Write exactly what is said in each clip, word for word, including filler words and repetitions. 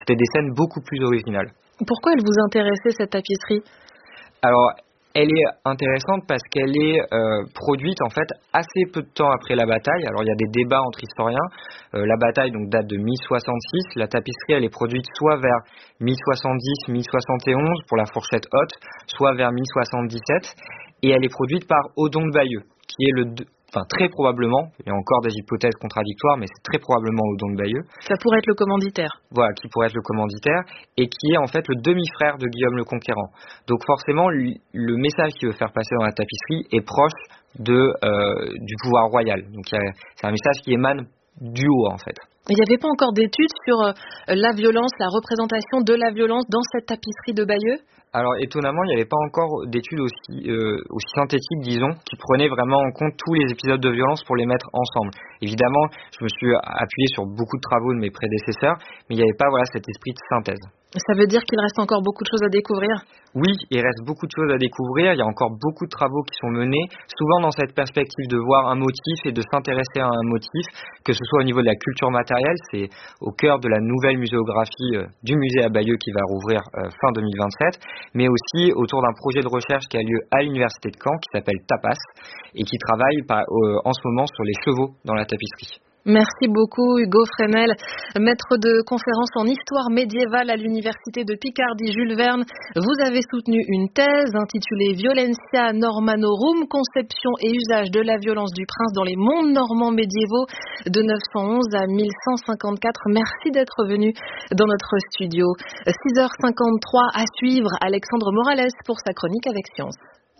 C'était des scènes beaucoup plus originales. Pourquoi elle vous intéressait, cette tapisserie ? Alors, elle est intéressante parce qu'elle est euh, produite en fait assez peu de temps après la bataille. Alors il y a des débats entre historiens. Euh, la bataille donc date de mille soixante-six. La tapisserie elle est produite soit vers mille soixante-dix mille soixante et onze pour la fourchette haute, soit vers mille soixante-dix-sept. Et elle est produite par Odon de Bayeux, qui est le Enfin, très probablement, il y a encore des hypothèses contradictoires, mais c'est très probablement Odon de Bayeux. Ça pourrait être le commanditaire. Voilà, qui pourrait être le commanditaire, et qui est en fait le demi-frère de Guillaume le Conquérant. Donc forcément, lui, le message qu'il veut faire passer dans la tapisserie est proche de, euh, du pouvoir royal. Donc il y a, c'est un message qui émane du haut, en fait. Il n'y avait pas encore d'études sur euh, la violence, la représentation de la violence dans cette tapisserie de Bayeux ? Alors étonnamment, il n'y avait pas encore d'études aussi, euh, aussi synthétiques, disons, qui prenaient vraiment en compte tous les épisodes de violence pour les mettre ensemble. Évidemment, je me suis appuyé sur beaucoup de travaux de mes prédécesseurs, mais il n'y avait pas voilà, cet esprit de synthèse. Ça veut dire qu'il reste encore beaucoup de choses à découvrir ? Oui, il reste beaucoup de choses à découvrir. Il y a encore beaucoup de travaux qui sont menés, souvent dans cette perspective de voir un motif et de s'intéresser à un motif, que ce soit au niveau de la culture matérielle, c'est au cœur de la nouvelle muséographie euh, du musée à Bayeux qui va rouvrir euh, fin deux mille vingt-sept, mais aussi autour d'un projet de recherche qui a lieu à l'université de Caen, qui s'appelle TAPAS, et qui travaille par, euh, en ce moment sur les chevaux dans la tapisserie. Merci beaucoup Hugo Fresnel, maître de conférence en histoire médiévale à l'université de Picardie Jules Verne. Vous avez soutenu une thèse intitulée Violentia Normanorum, conception et usage de la violence du prince dans les mondes normands médiévaux de neuf cent onze à mille cent cinquante-quatre. Merci d'être venu dans notre studio. six heures cinquante-trois à suivre, Alexandre Morales pour sa chronique avec Science.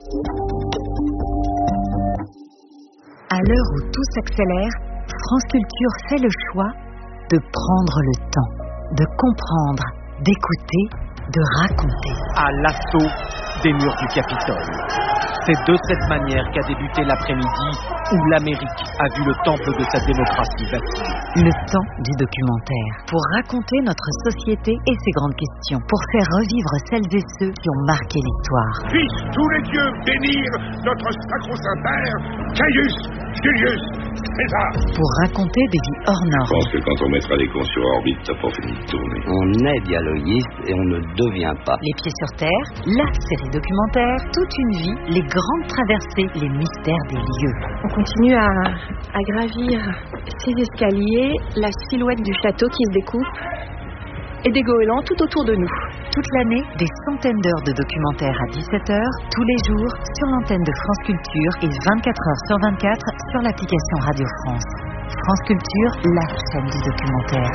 À l'heure où tout s'accélère, France Culture fait le choix de prendre le temps, de comprendre, d'écouter, de raconter. À l'assaut des murs du Capitole. C'est de cette manière qu'a débuté l'après-midi où l'Amérique a vu le temple de sa démocratie vaciller. Le temps du documentaire, pour raconter notre société et ses grandes questions, pour faire revivre celles et ceux qui ont marqué l'histoire. Puissent tous les dieux bénir notre sacro-saint père, Caius Julius César. Pour raconter des vies hors Je normes. pense que quand on mettra les cons sur orbite, t'as pas fini de tourner. On est dialoguiste et on ne devient pas. Les pieds sur terre, la série documentaire, toute une vie, les grandes traversées, les mystères des lieux. On continue à, à gravir ces escaliers, la silhouette du château qui se découpe et des goélands tout autour de nous. Toute l'année, des centaines d'heures de documentaires à dix-sept heures, tous les jours, sur l'antenne de France Culture et vingt-quatre heures sur vingt-quatre sur l'application Radio France. France Culture, la chaîne du documentaire.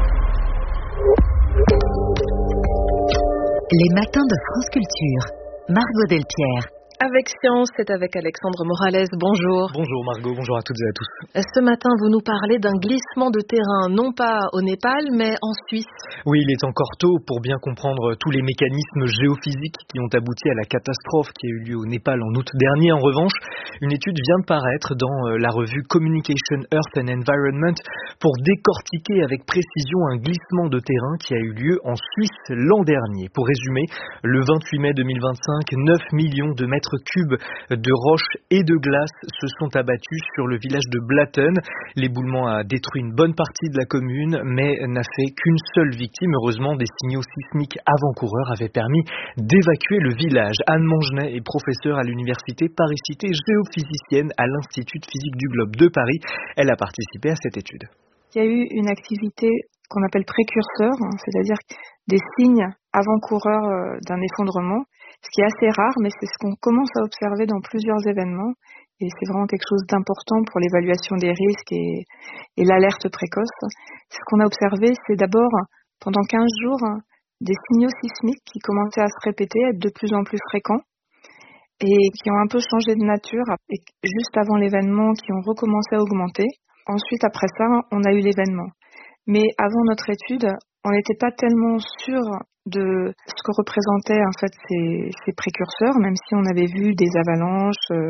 Les matins de France Culture. Margot Delpierre. Avec Science, c'est avec Alexandre Morales. Bonjour. Bonjour Margot, bonjour à toutes et à tous. Ce matin, vous nous parlez d'un glissement de terrain, non pas au Népal, mais en Suisse. Oui, il est encore tôt pour bien comprendre tous les mécanismes géophysiques qui ont abouti à la catastrophe qui a eu lieu au Népal en août dernier. En revanche, une étude vient de paraître dans la revue Communication, Earth and Environment pour décortiquer avec précision un glissement de terrain qui a eu lieu en Suisse l'an dernier. Pour résumer, le vingt-huit mai deux mille vingt-cinq, neuf millions de mètres cubes de roches et de glace se sont abattus sur le village de Blatten. L'éboulement a détruit une bonne partie de la commune, mais n'a fait qu'une seule victime. Heureusement, des signaux sismiques avant-coureurs avaient permis d'évacuer le village. Anne Mangenet est professeure à l'université Paris-Cité, géophysicienne à l'Institut de physique du globe de Paris. Elle a participé à cette étude. Il y a eu une activité qu'on appelle précurseur, hein, c'est-à-dire des signes avant-coureurs d'un effondrement, ce qui est assez rare, mais c'est ce qu'on commence à observer dans plusieurs événements, et c'est vraiment quelque chose d'important pour l'évaluation des risques et, et l'alerte précoce. Ce qu'on a observé, c'est d'abord, pendant quinze jours, des signaux sismiques qui commençaient à se répéter, à être de plus en plus fréquents, et qui ont un peu changé de nature, et juste avant l'événement, qui ont recommencé à augmenter. Ensuite, après ça, on a eu l'événement. Mais avant notre étude, on n'était pas tellement sûr de ce que représentaient en fait ces, ces précurseurs, même si on avait vu des avalanches, euh,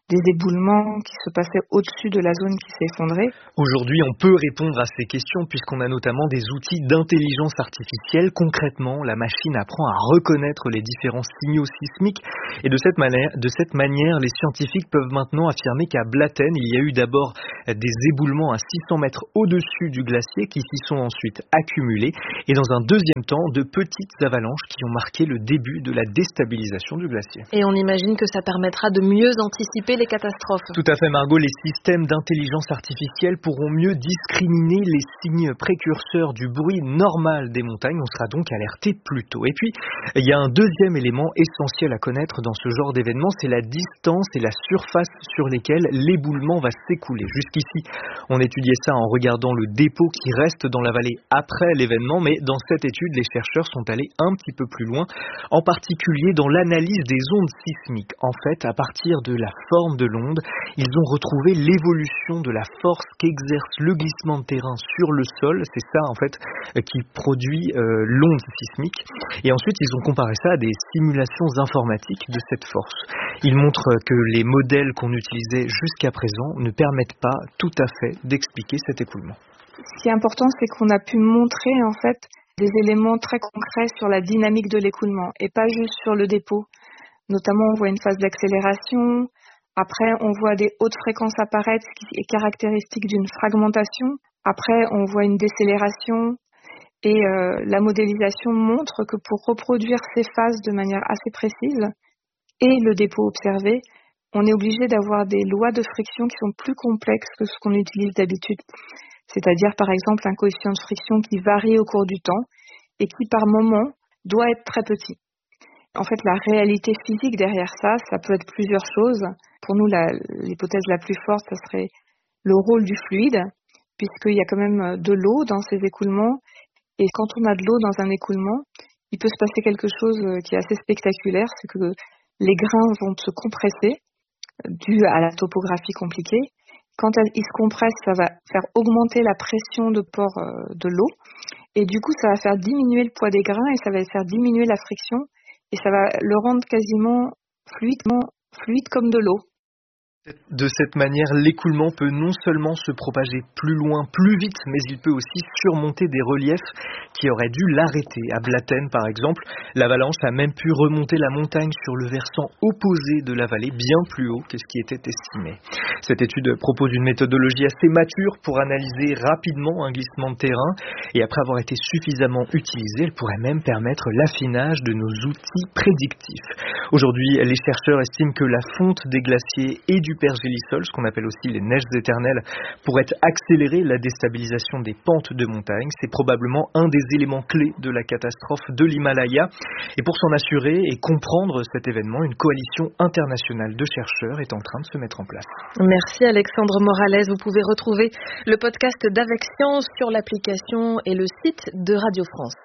des éboulements qui se passaient au-dessus de la zone qui s'est effondrée. Aujourd'hui, on peut répondre à ces questions puisqu'on a notamment des outils d'intelligence artificielle. Concrètement, la machine apprend à reconnaître les différents signaux sismiques et de cette manière, de cette manière, les scientifiques peuvent maintenant affirmer qu'à Blatten, il y a eu d'abord des éboulements à six cents mètres au-dessus du glacier qui s'y sont ensuite accumulés et dans un deuxième temps, de petites avalanches qui ont marqué le début de la déstabilisation du glacier. Et on imagine que ça permettra de mieux anticiper les catastrophes. Tout à fait, Margot. Les systèmes d'intelligence artificielle pourront mieux discriminer les signes précurseurs du bruit normal des montagnes. On sera donc alerté plus tôt. Et puis, il y a un deuxième élément essentiel à connaître dans ce genre d'événement, c'est la distance et la surface sur lesquelles l'éboulement va s'écouler. Jusqu'ici, on étudiait ça en regardant le dépôt qui reste dans la vallée après l'événement, mais dans cette étude, les chercheurs sont allés un petit peu plus loin, en particulier dans l'analyse des ondes sismiques. En fait, à partir de la forme de l'onde, ils ont retrouvé l'évolution de la force qu'exerce le glissement de terrain sur le sol. C'est ça, en fait, qui produit euh, l'onde sismique. Et ensuite, ils ont comparé ça à des simulations informatiques de cette force. Ils montrent que les modèles qu'on utilisait jusqu'à présent ne permettent pas tout à fait d'expliquer cet écoulement. Ce qui est important, c'est qu'on a pu montrer, en fait, des éléments très concrets sur la dynamique de l'écoulement et pas juste sur le dépôt. Notamment, on voit une phase d'accélération. Après, on voit des hautes fréquences apparaître, ce qui est caractéristique d'une fragmentation. Après, on voit une décélération. Et euh, la modélisation montre que pour reproduire ces phases de manière assez précise et le dépôt observé, on est obligé d'avoir des lois de friction qui sont plus complexes que ce qu'on utilise d'habitude. C'est-à-dire, par exemple, un coefficient de friction qui varie au cours du temps et qui, par moment, doit être très petit. En fait, la réalité physique derrière ça, ça peut être plusieurs choses. Pour nous, la, l'hypothèse la plus forte, ça serait le rôle du fluide, puisqu'il y a quand même de l'eau dans ces écoulements. Et quand on a de l'eau dans un écoulement, il peut se passer quelque chose qui est assez spectaculaire, c'est que les grains vont se compresser, dû à la topographie compliquée. Quand ils se compressent, ça va faire augmenter la pression de port de l'eau. Et du coup, ça va faire diminuer le poids des grains et ça va faire diminuer la friction. Et ça va le rendre quasiment fluidement, fluide comme de l'eau. De cette manière, l'écoulement peut non seulement se propager plus loin, plus vite, mais il peut aussi surmonter des reliefs qui auraient dû l'arrêter. À Blatten, par exemple, l'avalanche a même pu remonter la montagne sur le versant opposé de la vallée, bien plus haut que ce qui était estimé. Cette étude propose une méthodologie assez mature pour analyser rapidement un glissement de terrain, et après avoir été suffisamment utilisée, elle pourrait même permettre l'affinage de nos outils prédictifs. Aujourd'hui, les chercheurs estiment que la fonte des glaciers et du pergélisol, ce qu'on appelle aussi les neiges éternelles, pourrait accélérer la déstabilisation des pentes de montagne. C'est probablement un des éléments clés de la catastrophe de l'Himalaya. Et pour s'en assurer et comprendre cet événement, une coalition internationale de chercheurs est en train de se mettre en place. Merci Alexandre Morales. Vous pouvez retrouver le podcast d'Avec Science sur l'application et le site de Radio France.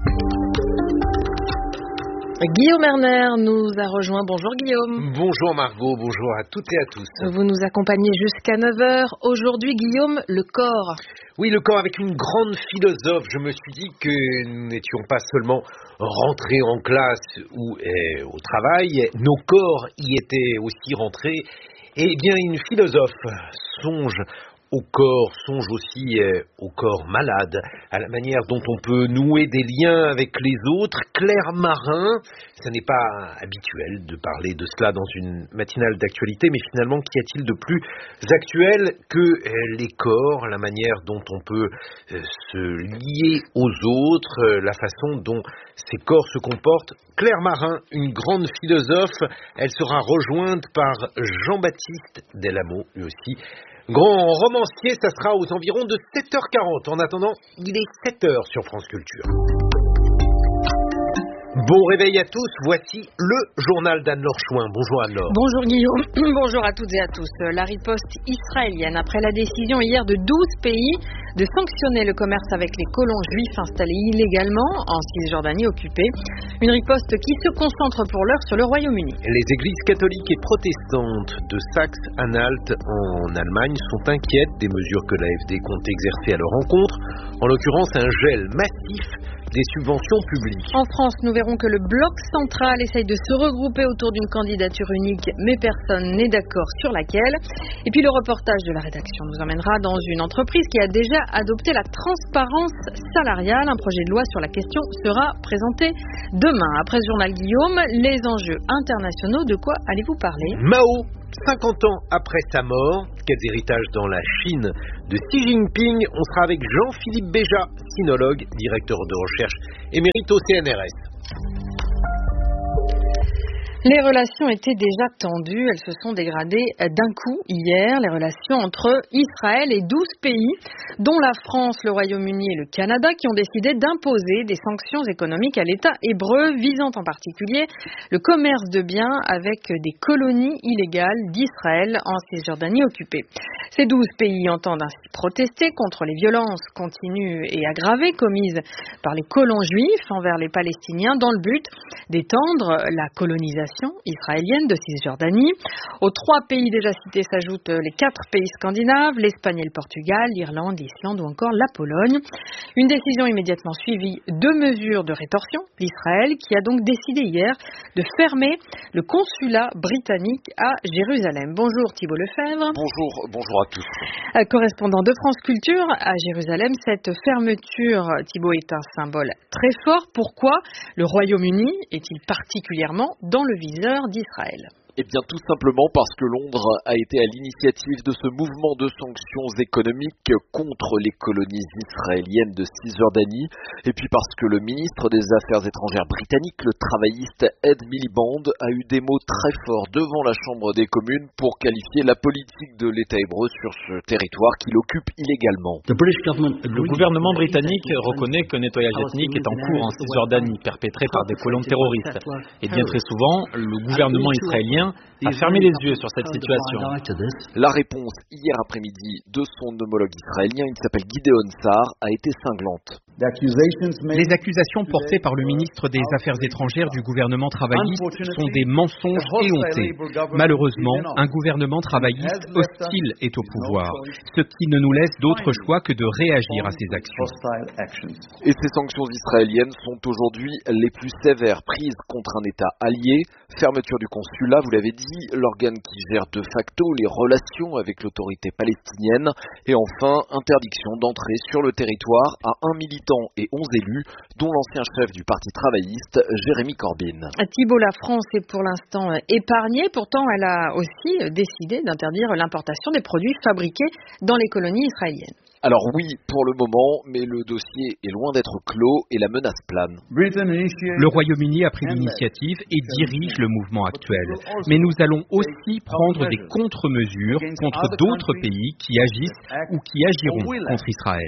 Guillaume Erner nous a rejoint. Bonjour Guillaume. Bonjour Margot, bonjour à toutes et à tous. Vous nous accompagnez jusqu'à neuf heures. Aujourd'hui Guillaume, le corps. Oui, le corps avec une grande philosophe. Je me suis dit que nous n'étions pas seulement rentrés en classe ou eh, au travail, nos corps y étaient aussi rentrés. Eh bien, une philosophe songe au corps, songe aussi euh, au corps malade, à la manière dont on peut nouer des liens avec les autres. Claire Marin, ce n'est pas habituel de parler de cela dans une matinale d'actualité, mais finalement, qu'y a-t-il de plus actuel que euh, les corps, la manière dont on peut euh, se lier aux autres, euh, la façon dont ces corps se comportent. Claire Marin, une grande philosophe, elle sera rejointe par Jean-Baptiste Delamo, lui aussi, grand romancier. Ça sera aux environs de sept heures quarante. En attendant, il est sept heures sur France Culture. Bon réveil à tous, voici le journal d'Anne-Laure Chouin. Bonjour Anne-Laure. Bonjour Guillaume, bonjour à toutes et à tous. La riposte israélienne après la décision hier de douze pays de sanctionner le commerce avec les colons juifs installés illégalement en Cisjordanie occupée. Une riposte qui se concentre pour l'heure sur le Royaume-Uni. Les églises catholiques et protestantes de Saxe-Anhalt en Allemagne sont inquiètes des mesures que l'A F D compte exercer à leur encontre. En l'occurrence, un gel massif des subventions publiques. En France, nous verrons que le bloc central essaye de se regrouper autour d'une candidature unique, mais personne n'est d'accord sur laquelle. Et puis le reportage de la rédaction nous emmènera dans une entreprise qui a déjà adopté la transparence salariale. Un projet de loi sur la question sera présenté demain. Après ce journal Guillaume, les enjeux internationaux, de quoi allez-vous parler? Mao, cinquante ans après sa mort, quels héritages dans la Chine de Xi Jinping? On sera avec Jean-Philippe Béja, sinologue, directeur de recherche émérite au C N R S. Les relations étaient déjà tendues, elles se sont dégradées d'un coup hier, les relations entre Israël et douze pays, dont la France, le Royaume-Uni et le Canada, qui ont décidé d'imposer des sanctions économiques à l'État hébreu, visant en particulier le commerce de biens avec des colonies illégales d'Israël en Cisjordanie occupée. Ces douze pays entendent ainsi protester contre les violences continues et aggravées commises par les colons juifs envers les Palestiniens dans le but d'étendre la colonisation israélienne de Cisjordanie. Aux trois pays déjà cités s'ajoutent les quatre pays scandinaves, l'Espagne et le Portugal, l'Irlande, l'Islande ou encore la Pologne. Une décision immédiatement suivie de mesures de rétorsion d'Israël qui a donc décidé hier de fermer le consulat britannique à Jérusalem. Bonjour Thibault Lefebvre. Bonjour, bonjour à tous. Correspondant de France Culture à Jérusalem, cette fermeture, Thibault, est un symbole très fort. Pourquoi le Royaume-Uni est-il particulièrement dans le viseur d'Israël? Eh bien, tout simplement parce que Londres a été à l'initiative de ce mouvement de sanctions économiques contre les colonies israéliennes de Cisjordanie, et puis parce que le ministre des Affaires étrangères britannique, le travailliste Ed Miliband, a eu des mots très forts devant la Chambre des communes pour qualifier la politique de l'État hébreu sur ce territoire qu'il occupe illégalement. Le gouvernement britannique reconnaît qu'un nettoyage ethnique est en cours en Cisjordanie, perpétré par des colons terroristes. Et bien très souvent, le gouvernement israélien a fermé les yeux sur cette situation. La réponse hier après-midi de son homologue israélien, il s'appelle Gideon Sa'ar, a été cinglante. Les accusations portées par le ministre des Affaires étrangères du gouvernement travailliste sont des mensonges éhontés. Malheureusement, un gouvernement travailliste hostile est au pouvoir, ce qui ne nous laisse d'autre choix que de réagir à ces actions. Et ces sanctions israéliennes sont aujourd'hui les plus sévères prises contre un État allié. Fermeture du consulat, vous l'avez dit, l'organe qui gère de facto les relations avec l'autorité palestinienne. Et enfin, interdiction d'entrer sur le territoire à un militant et onze élus, dont l'ancien chef du Parti travailliste, Jérémy Corbyn. Thibault, la France est pour l'instant épargnée, pourtant elle a aussi décidé d'interdire l'importation des produits fabriqués dans les colonies israéliennes. Alors oui, pour le moment, mais le dossier est loin d'être clos et la menace plane. Le Royaume-Uni a pris l'initiative et dirige le mouvement actuel. Mais nous allons aussi prendre des contre-mesures contre d'autres pays qui agissent ou qui agiront contre Israël.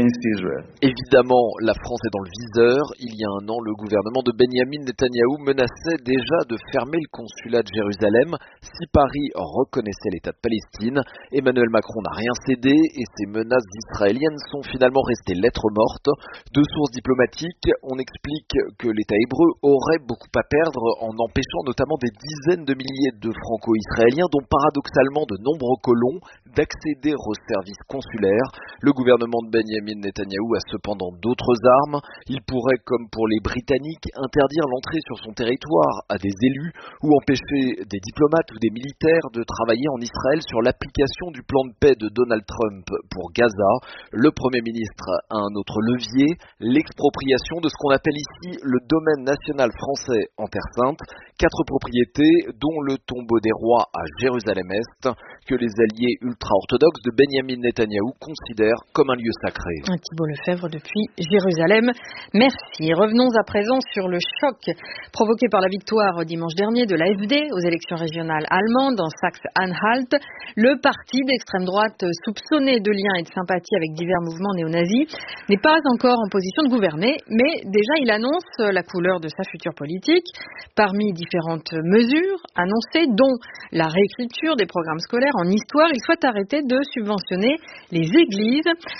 Évidemment, la France est dans le viseur. Il y a un an, le gouvernement de Benyamin Netanyahou menaçait déjà de fermer le consulat de Jérusalem si Paris reconnaissait l'État de Palestine. Emmanuel Macron n'a rien cédé et ces menaces israéliennes sont finalement restées lettres mortes. De sources diplomatiques, on explique que l'État hébreu aurait beaucoup à perdre en empêchant notamment des dizaines de milliers de franco-israéliens, dont paradoxalement de nombreux colons, d'accéder aux services consulaires. Le gouvernement de Benyamin Netanyahou a cependant d'autres armes. Il pourrait, comme pour les Britanniques, interdire l'entrée sur son territoire à des élus ou empêcher des diplomates ou des militaires de travailler en Israël sur l'application du plan de paix de Donald Trump pour Gaza. Le Premier ministre a un autre levier, l'expropriation de ce qu'on appelle ici le domaine national français en Terre Sainte, quatre propriétés dont le tombeau des rois à Jérusalem-Est, que les alliés ultra-orthodoxes de Benyamin Netanyahou considèrent comme un lieu sacré. Thibault Lefebvre depuis Jérusalem. Merci. Revenons à présent sur le choc provoqué par la victoire dimanche dernier de l'A F D aux élections régionales allemandes en Saxe-Anhalt. Le parti d'extrême droite soupçonné de liens et de sympathie avec divers mouvements néo-nazis n'est pas encore en position de gouverner, mais déjà il annonce la couleur de sa future politique parmi différentes mesures annoncées, dont la réécriture des programmes scolaires en histoire. Il souhaite arrêter de subventionner les églises, notamment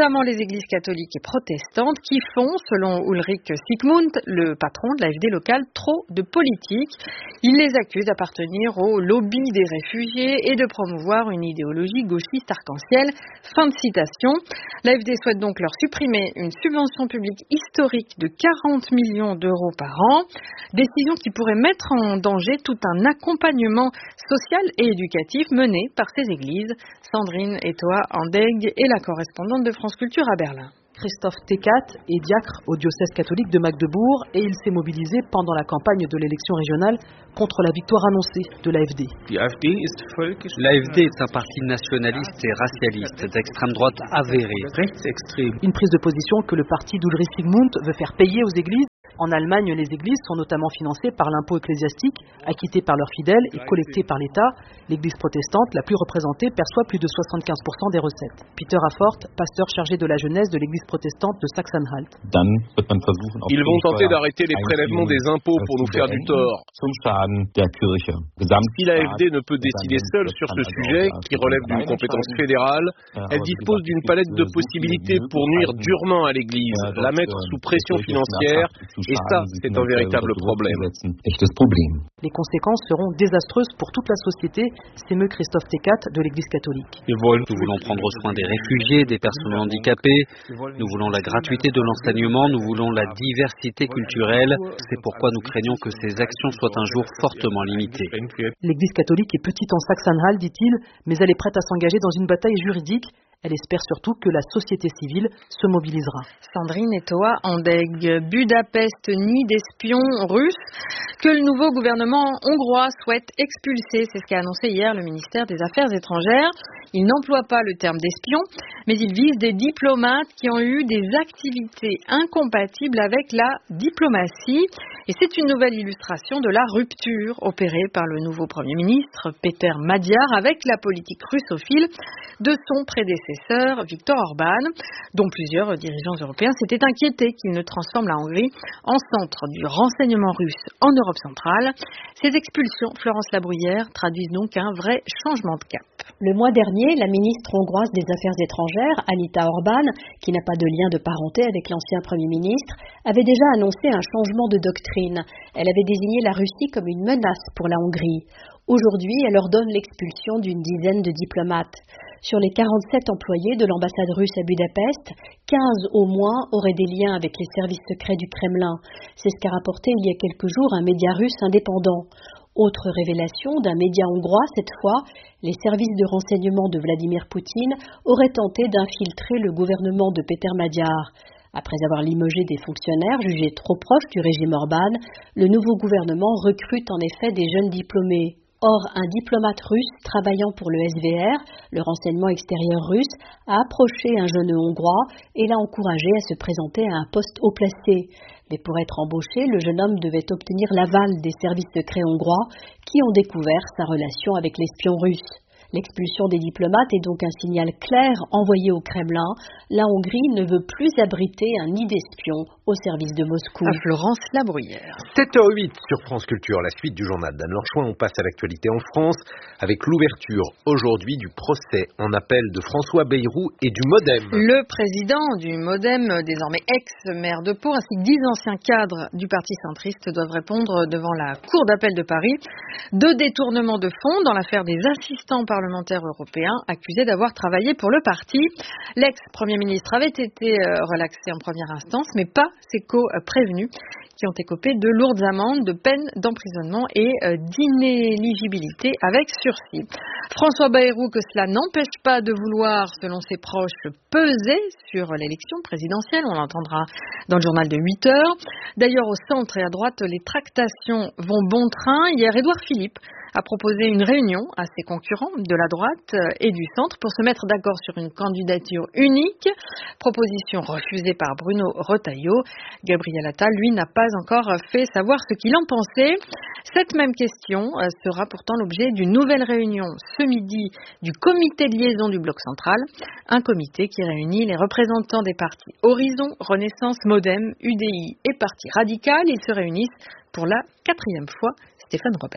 notamment les églises catholiques et protestantes qui font, selon Ulrich Sigmund, le patron de l'A F D local, trop de politique. Il les accuse d'appartenir au lobby des réfugiés et de promouvoir une idéologie gauchiste arc-en-ciel. Fin de citation. L'A F D souhaite donc leur supprimer une subvention publique historique de quarante millions d'euros par an. Décision qui pourrait mettre en danger tout un accompagnement social et éducatif mené par ces églises. Sandrine Etoa-Andeg est la correspondante de France Culture à Berlin. Christophe Tecat est diacre au diocèse catholique de Magdebourg et il s'est mobilisé pendant la campagne de l'élection régionale contre la victoire annoncée de l'A F D. L'A F D est un parti nationaliste et racialiste d'extrême droite avérée. Une prise de position que le parti d'Ulrich Sigmund veut faire payer aux églises. En Allemagne, les églises sont notamment financées par l'impôt ecclésiastique, acquitté par leurs fidèles et collecté par l'État. L'église protestante, la plus représentée, perçoit plus de soixante-quinze pour cent des recettes. Peter Affort, pasteur chargé de la jeunesse de l'église protestante de Sachsen-Anhalt. Ils vont tenter d'arrêter les prélèvements des impôts pour nous faire du tort. Si l'A F D ne peut décider seule sur ce sujet, qui relève d'une compétence fédérale, elle dispose d'une palette de possibilités pour nuire durement à l'église, la mettre sous pression financière. Et ça, c'est un véritable problème. Les conséquences seront désastreuses pour toute la société, s'émeut Christophe Tecat de l'Église catholique. Nous voulons prendre soin des réfugiés, des personnes handicapées, nous voulons la gratuité de l'enseignement, nous voulons la diversité culturelle. C'est pourquoi nous craignons que ces actions soient un jour fortement limitées. L'Église catholique est petite en Sachsen-Anhalt, dit-il, mais elle est prête à s'engager dans une bataille juridique. Elle espère surtout que la société civile se mobilisera. Sandrine Etoa-Andeg, Budapest nie d'espions russes que le nouveau gouvernement hongrois souhaite expulser. C'est ce qu'a annoncé hier le ministère des Affaires étrangères. Il n'emploie pas le terme d'espion, mais il vise des diplomates qui ont eu des activités incompatibles avec la diplomatie. Et c'est une nouvelle illustration de la rupture opérée par le nouveau Premier ministre, Péter Magyar, avec la politique russophile de son prédécesseur, Viktor Orban, dont plusieurs dirigeants européens s'étaient inquiétés qu'il ne transforme la Hongrie en centre du renseignement russe en Europe centrale. Ces expulsions, Florence Labruyère, traduisent donc un vrai changement de cap. Le mois dernier, la ministre hongroise des Affaires étrangères, Anita Orban, qui n'a pas de lien de parenté avec l'ancien Premier ministre, avait déjà annoncé un changement de doctrine. Elle avait désigné la Russie comme une menace pour la Hongrie. Aujourd'hui, elle ordonne l'expulsion d'une dizaine de diplomates. Sur les quarante-sept employés de l'ambassade russe à Budapest, quinze au moins auraient des liens avec les services secrets du Kremlin. C'est ce qu'a rapporté il y a quelques jours un média russe indépendant. Autre révélation d'un média hongrois, cette fois, les services de renseignement de Vladimir Poutine auraient tenté d'infiltrer le gouvernement de Péter Magyar. Après avoir limogé des fonctionnaires jugés trop proches du régime Orban, le nouveau gouvernement recrute en effet des jeunes diplômés. Or, un diplomate russe travaillant pour le S V R, le renseignement extérieur russe, a approché un jeune hongrois et l'a encouragé à se présenter à un poste haut placé. Mais pour être embauché, le jeune homme devait obtenir l'aval des services secrets hongrois qui ont découvert sa relation avec l'espion russe. L'expulsion des diplomates est donc un signal clair envoyé au Kremlin. La Hongrie ne veut plus abriter un nid d'espions au service de Moscou. À Florence Labruyère. sept heures huit sur France Culture, la suite du journal d'Anne Lorchouin. On passe à l'actualité en France avec l'ouverture aujourd'hui du procès en appel de François Bayrou et du Modem. Le président du Modem, désormais ex-maire de Pau, ainsi que dix anciens cadres du parti centriste doivent répondre devant la Cour d'appel de Paris de détournement de fonds dans l'affaire des assistants parlementaires européens accusés d'avoir travaillé pour le parti. L'ex-premier ministre avait été relaxé en première instance, mais pas ses co-prévenus qui ont écopé de lourdes amendes, de peines d'emprisonnement et d'inéligibilité avec sursis. François Bayrou, que cela n'empêche pas de vouloir, selon ses proches, peser sur l'élection présidentielle. On l'entendra dans le journal de huit heures. D'ailleurs, au centre et à droite, les tractations vont bon train. Hier, Édouard Philippe a proposé une réunion à ses concurrents de la droite et du centre pour se mettre d'accord sur une candidature unique. Proposition refusée par Bruno Retailleau. Gabriel Attal, lui, n'a pas encore fait savoir ce qu'il en pensait. Cette même question sera pourtant l'objet d'une nouvelle réunion ce midi du comité de liaison du bloc central, un comité qui réunit les représentants des partis Horizon, Renaissance, Modem, U D I et Parti radical. Ils se réunissent pour la quatrième fois. Stéphane Robert.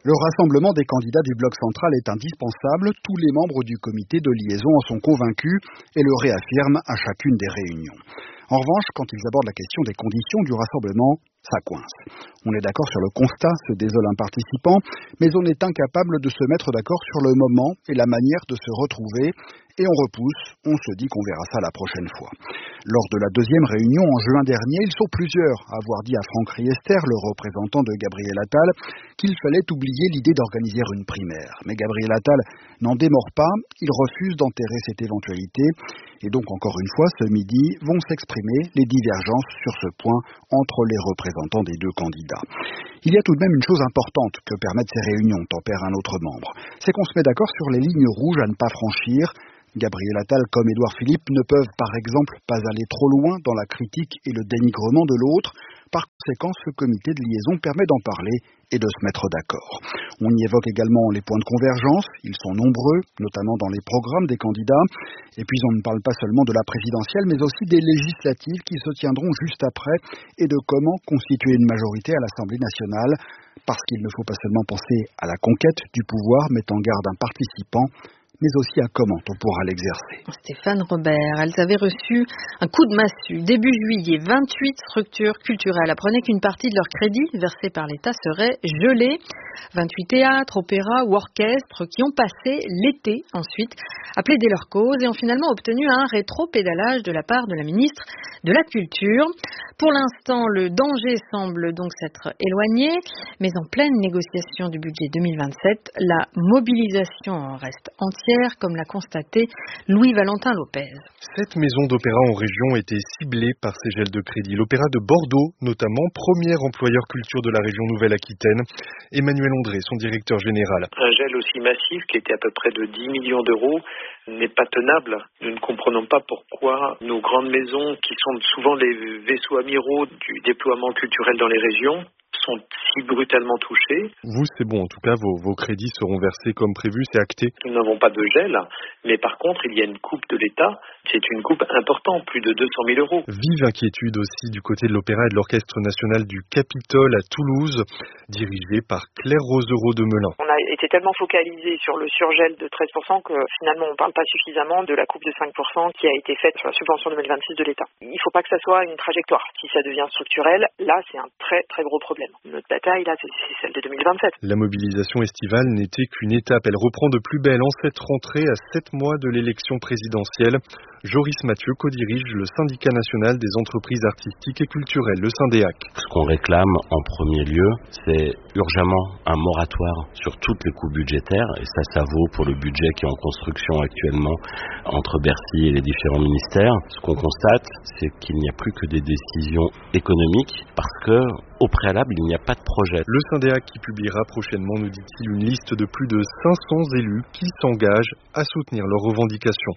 Le rassemblement des candidats du bloc central est indispensable. Tous les membres du comité de liaison en sont convaincus et le réaffirment à chacune des réunions. En revanche, quand ils abordent la question des conditions du rassemblement, ça coince. On est d'accord sur le constat, se désole un participant, mais on est incapable de se mettre d'accord sur le moment et la manière de se retrouver, et on repousse, on se dit qu'on verra ça la prochaine fois. Lors de la deuxième réunion en juin dernier, ils sont plusieurs à avoir dit à Franck Riester, le représentant de Gabriel Attal, qu'il fallait oublier l'idée d'organiser une primaire. Mais Gabriel Attal n'en démord pas, il refuse d'enterrer cette éventualité, et donc encore une fois, ce midi, vont s'exprimer les divergences sur ce point entre les représentants des deux candidats. Il y a tout de même une chose importante que permettent ces réunions, tempère un autre membre, c'est qu'on se met d'accord sur les lignes rouges à ne pas franchir. Gabriel Attal comme Édouard Philippe ne peuvent par exemple pas aller trop loin dans la critique et le dénigrement de l'autre. Par conséquent, ce comité de liaison permet d'en parler et de se mettre d'accord. On y évoque également les points de convergence, ils sont nombreux, notamment dans les programmes des candidats. Et puis on ne parle pas seulement de la présidentielle, mais aussi des législatives qui se tiendront juste après et de comment constituer une majorité à l'Assemblée nationale. Parce qu'il ne faut pas seulement penser à la conquête du pouvoir, mais en garde un participant, mais aussi à comment on pourra l'exercer. Stéphane Robert, elles avaient reçu un coup de massue. Début juillet, vingt-huit structures culturelles apprenaient qu'une partie de leur crédit versé par l'État serait gelée. vingt-huit théâtres, opéras ou orchestres qui ont passé l'été ensuite à plaider leur cause et ont finalement obtenu un rétro-pédalage de la part de la ministre de la Culture. Pour l'instant, le danger semble donc s'être éloigné, mais en pleine négociation du budget deux mille vingt-sept, la mobilisation reste entière, comme l'a constaté Louis-Valentin Lopez. Sept maisons d'opéra en région étaient ciblées par ces gels de crédit. L'opéra de Bordeaux, notamment, premier employeur culture de la région Nouvelle-Aquitaine. Emmanuel André, son directeur général. Un gel aussi massif, qui était à peu près de dix millions d'euros, n'est pas tenable. Nous ne comprenons pas pourquoi nos grandes maisons, qui sont souvent les vaisseaux amiraux du déploiement culturel dans les régions, sont si brutalement touchés. Vous, c'est bon, en tout cas, vos, vos crédits seront versés comme prévu, c'est acté. Nous n'avons pas de gel, mais par contre, il y a une coupe de l'État. C'est une coupe importante, plus de deux cent mille euros. Vive inquiétude aussi du côté de l'Opéra et de l'Orchestre National du Capitole à Toulouse, dirigé par Claire Rosereau de Melun. On a été tellement focalisé sur le surgel de treize pour cent que finalement on ne parle pas suffisamment de la coupe de cinq pour cent qui a été faite sur la subvention deux mille vingt-six de l'État. Il ne faut pas que ça soit une trajectoire. Si ça devient structurel, là c'est un très très gros problème. Notre bataille, là, c'est celle de deux mille vingt-sept. La mobilisation estivale n'était qu'une étape. Elle reprend de plus belle en cette rentrée à sept mois de l'élection présidentielle. Joris Mathieu co-dirige le syndicat national des entreprises artistiques et culturelles, le Syndéac. Ce qu'on réclame en premier lieu, c'est urgemment un moratoire sur toutes les coupes budgétaires. Et ça, ça vaut pour le budget qui est en construction actuellement entre Bercy et les différents ministères. Ce qu'on constate, c'est qu'il n'y a plus que des décisions économiques parce que au préalable, il n'y a pas de projet. Le Syndéac qui publiera prochainement, nous dit-il, une liste de plus de cinq cents élus qui s'engagent à soutenir leurs revendications.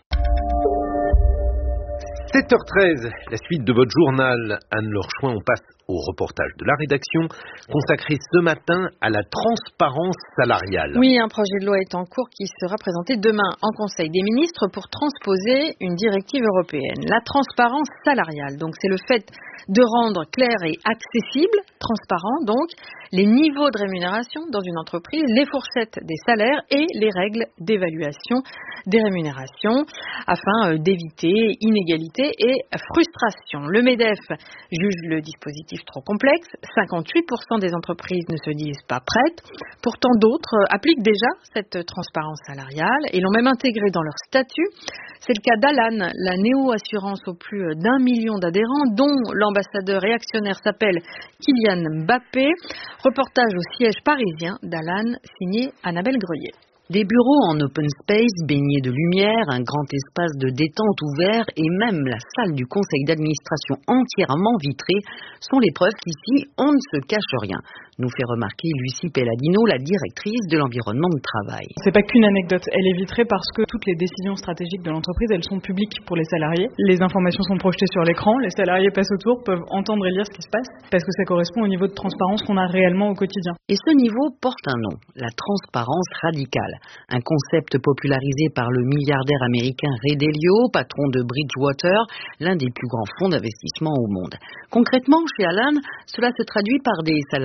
sept heures treize, la suite de votre journal. Anne-Laure Chouin, on passe au reportage de la rédaction consacré ce matin à la transparence salariale. Oui, un projet de loi est en cours qui sera présenté demain en Conseil des ministres pour transposer une directive européenne. La transparence salariale, donc c'est le fait de rendre clair et accessible, transparent donc, les niveaux de rémunération dans une entreprise, les fourchettes des salaires et les règles d'évaluation des rémunérations afin d'éviter inégalités et frustration. Le MEDEF juge le dispositif trop complexe. cinquante-huit pour cent des entreprises ne se disent pas prêtes. Pourtant, d'autres appliquent déjà cette transparence salariale et l'ont même intégrée dans leur statut. C'est le cas d'Alan, la néo-assurance aux plus d'un million d'adhérents, dont l'ambassadeur et actionnaire s'appelle Kylian Mbappé. Reportage au siège parisien d'Alan, signé Annabelle Grelier. Des bureaux en open space baignés de lumière, un grand espace de détente ouvert et même la salle du conseil d'administration entièrement vitrée sont les preuves qu'ici, on ne se cache rien, nous fait remarquer Lucie Pelladino, la directrice de l'environnement de travail. C'est pas qu'une anecdote, elle est vitrée parce que toutes les décisions stratégiques de l'entreprise, elles sont publiques pour les salariés. Les informations sont projetées sur l'écran, les salariés passent autour, peuvent entendre et lire ce qui se passe parce que ça correspond au niveau de transparence qu'on a réellement au quotidien. Et ce niveau porte un nom, la transparence radicale. Un concept popularisé par le milliardaire américain Ray Dalio, patron de Bridgewater, l'un des plus grands fonds d'investissement au monde. Concrètement, chez Alan, cela se traduit par des salariés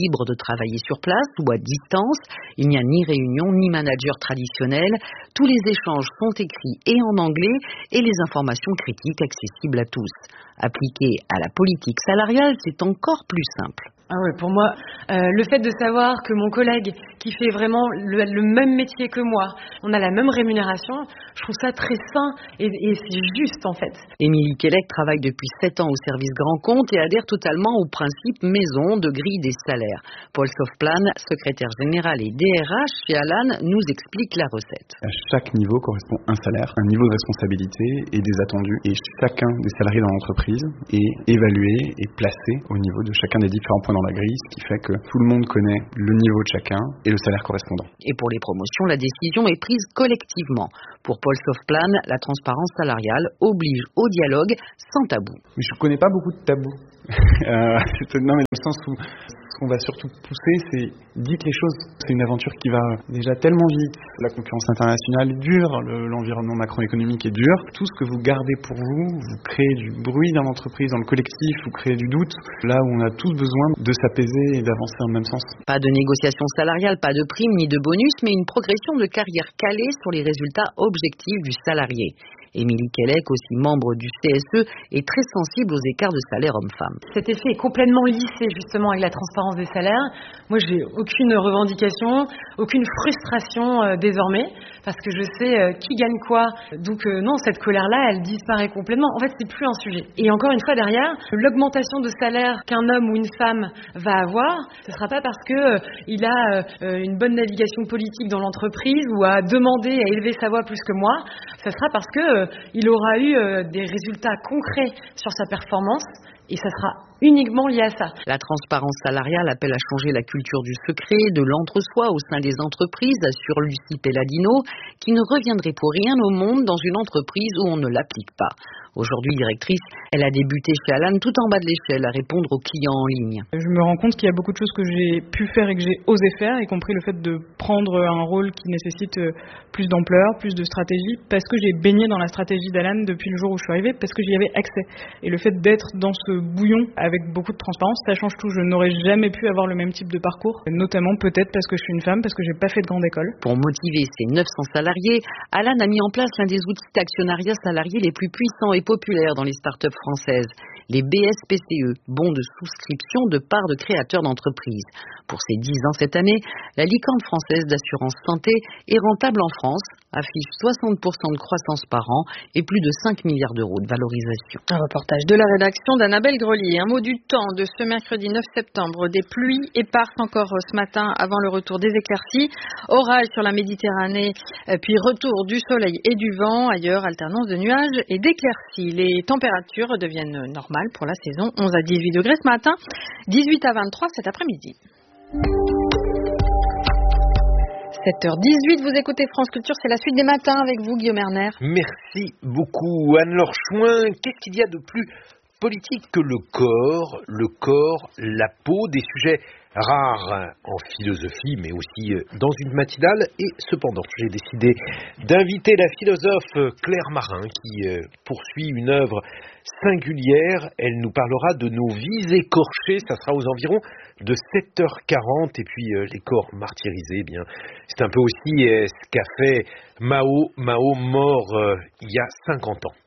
libre de travailler sur place ou à distance. Il n'y a ni réunion ni manager traditionnel. Tous les échanges sont écrits et en anglais et les informations critiques accessibles à tous. Appliqué à la politique salariale, c'est encore plus simple. Ah ouais, pour moi, euh, le fait de savoir que mon collègue qui fait vraiment le, le même métier que moi, on a la même rémunération, je trouve ça très sain et, et c'est juste en fait. Émilie Quélec travaille depuis sept ans au service grand compte et adhère totalement au principe maison de grille des salaires. Paul Sofplan, secrétaire général et D R H chez Alan, nous explique la recette. À chaque niveau correspond un salaire, un niveau de responsabilité et des attendus. Et chacun des salariés dans l'entreprise est évalué et placé au niveau de chacun des différents points dans la grille, ce qui fait que tout le monde connaît le niveau de chacun et le salaire correspondant. Et pour les promotions, la décision est prise collectivement. Pour Paul Sofplan, la transparence salariale oblige au dialogue sans tabou. Mais je ne connais pas beaucoup de tabous. euh, non, mais dans le sens où ce qu'on va surtout pousser, c'est dites les choses. C'est une aventure qui va déjà tellement vite. La concurrence internationale est dure, le, l'environnement macroéconomique est dur. Tout ce que vous gardez pour vous, vous créez du bruit dans l'entreprise, dans le collectif, vous créez du doute. Là où on a tous besoin de s'apaiser et d'avancer dans le même sens. Pas de négociation salariale, pas de prime ni de bonus, mais une progression de carrière calée sur les résultats objectifs du salarié. Émilie Quélec, aussi membre du C S E, est très sensible aux écarts de salaire hommes-femmes. Cet effet est complètement lissé justement avec la transparence des salaires. Moi, j'ai aucune revendication, aucune frustration euh, désormais, parce que je sais euh, qui gagne quoi. Donc euh, non, cette colère-là, elle disparaît complètement. En fait, c'est plus un sujet. Et encore une fois derrière, l'augmentation de salaire qu'un homme ou une femme va avoir, ce ne sera pas parce que euh, il a euh, une bonne navigation politique dans l'entreprise ou a demandé à élever sa voix plus que moi. Ce sera parce que euh, il aura eu euh, des résultats concrets sur sa performance et ça sera uniquement lié à ça. La transparence salariale appelle à changer la culture du secret, de l'entre-soi au sein des entreprises, assure Lucie Pelladino, qui ne reviendrait pour rien au monde dans une entreprise où on ne l'applique pas. Aujourd'hui directrice, elle a débuté chez Alan tout en bas de l'échelle à répondre aux clients en ligne. Je me rends compte qu'il y a beaucoup de choses que j'ai pu faire et que j'ai osé faire, y compris le fait de prendre un rôle qui nécessite plus d'ampleur, plus de stratégie, parce que j'ai baigné dans la stratégie d'Alan depuis le jour où je suis arrivée, parce que j'y avais accès. Et le fait d'être dans ce bouillon avec beaucoup de transparence, ça change tout. Je n'aurais jamais pu avoir le même type de parcours, notamment peut-être parce que je suis une femme, parce que j'ai pas fait de grande école. Pour motiver ses neuf cents salariés, Alan a mis en place l'un des outils d'actionnariat salarié les plus puissants et populaires dans les startups françaises, les B S P C E, bons de souscription de parts de créateurs d'entreprises. Pour ses dix ans cette année, la licorne française d'assurance santé est rentable en France, affiche soixante pour cent de croissance par an et plus de cinq milliards d'euros de valorisation. Un reportage de la rédaction d'Annabelle Grelier. Un mot du temps de ce mercredi neuf septembre. Des pluies éparses encore ce matin avant le retour des éclaircies. Orage sur la Méditerranée, puis retour du soleil et du vent. Ailleurs, alternance de nuages et d'éclaircies. Les températures deviennent normales pour la saison. onze à dix-huit degrés ce matin, dix-huit à vingt-trois cet après-midi. sept heures dix-huit, vous écoutez France Culture, c'est la suite des matins avec vous, Guillaume Erner. Merci beaucoup, Anne-Laure Chouin. Qu'est-ce qu'il y a de plus politique que le corps, le corps, la peau, des sujets rares en philosophie, mais aussi dans une matinale. Et cependant, j'ai décidé d'inviter la philosophe Claire Marin, qui poursuit une œuvre singulière. Elle nous parlera de nos vies écorchées. Ça sera aux environs de sept heures quarante. Et puis, les corps martyrisés, eh bien, c'est un peu aussi ce qu'a fait Mao, Mao mort euh, il y a cinquante ans.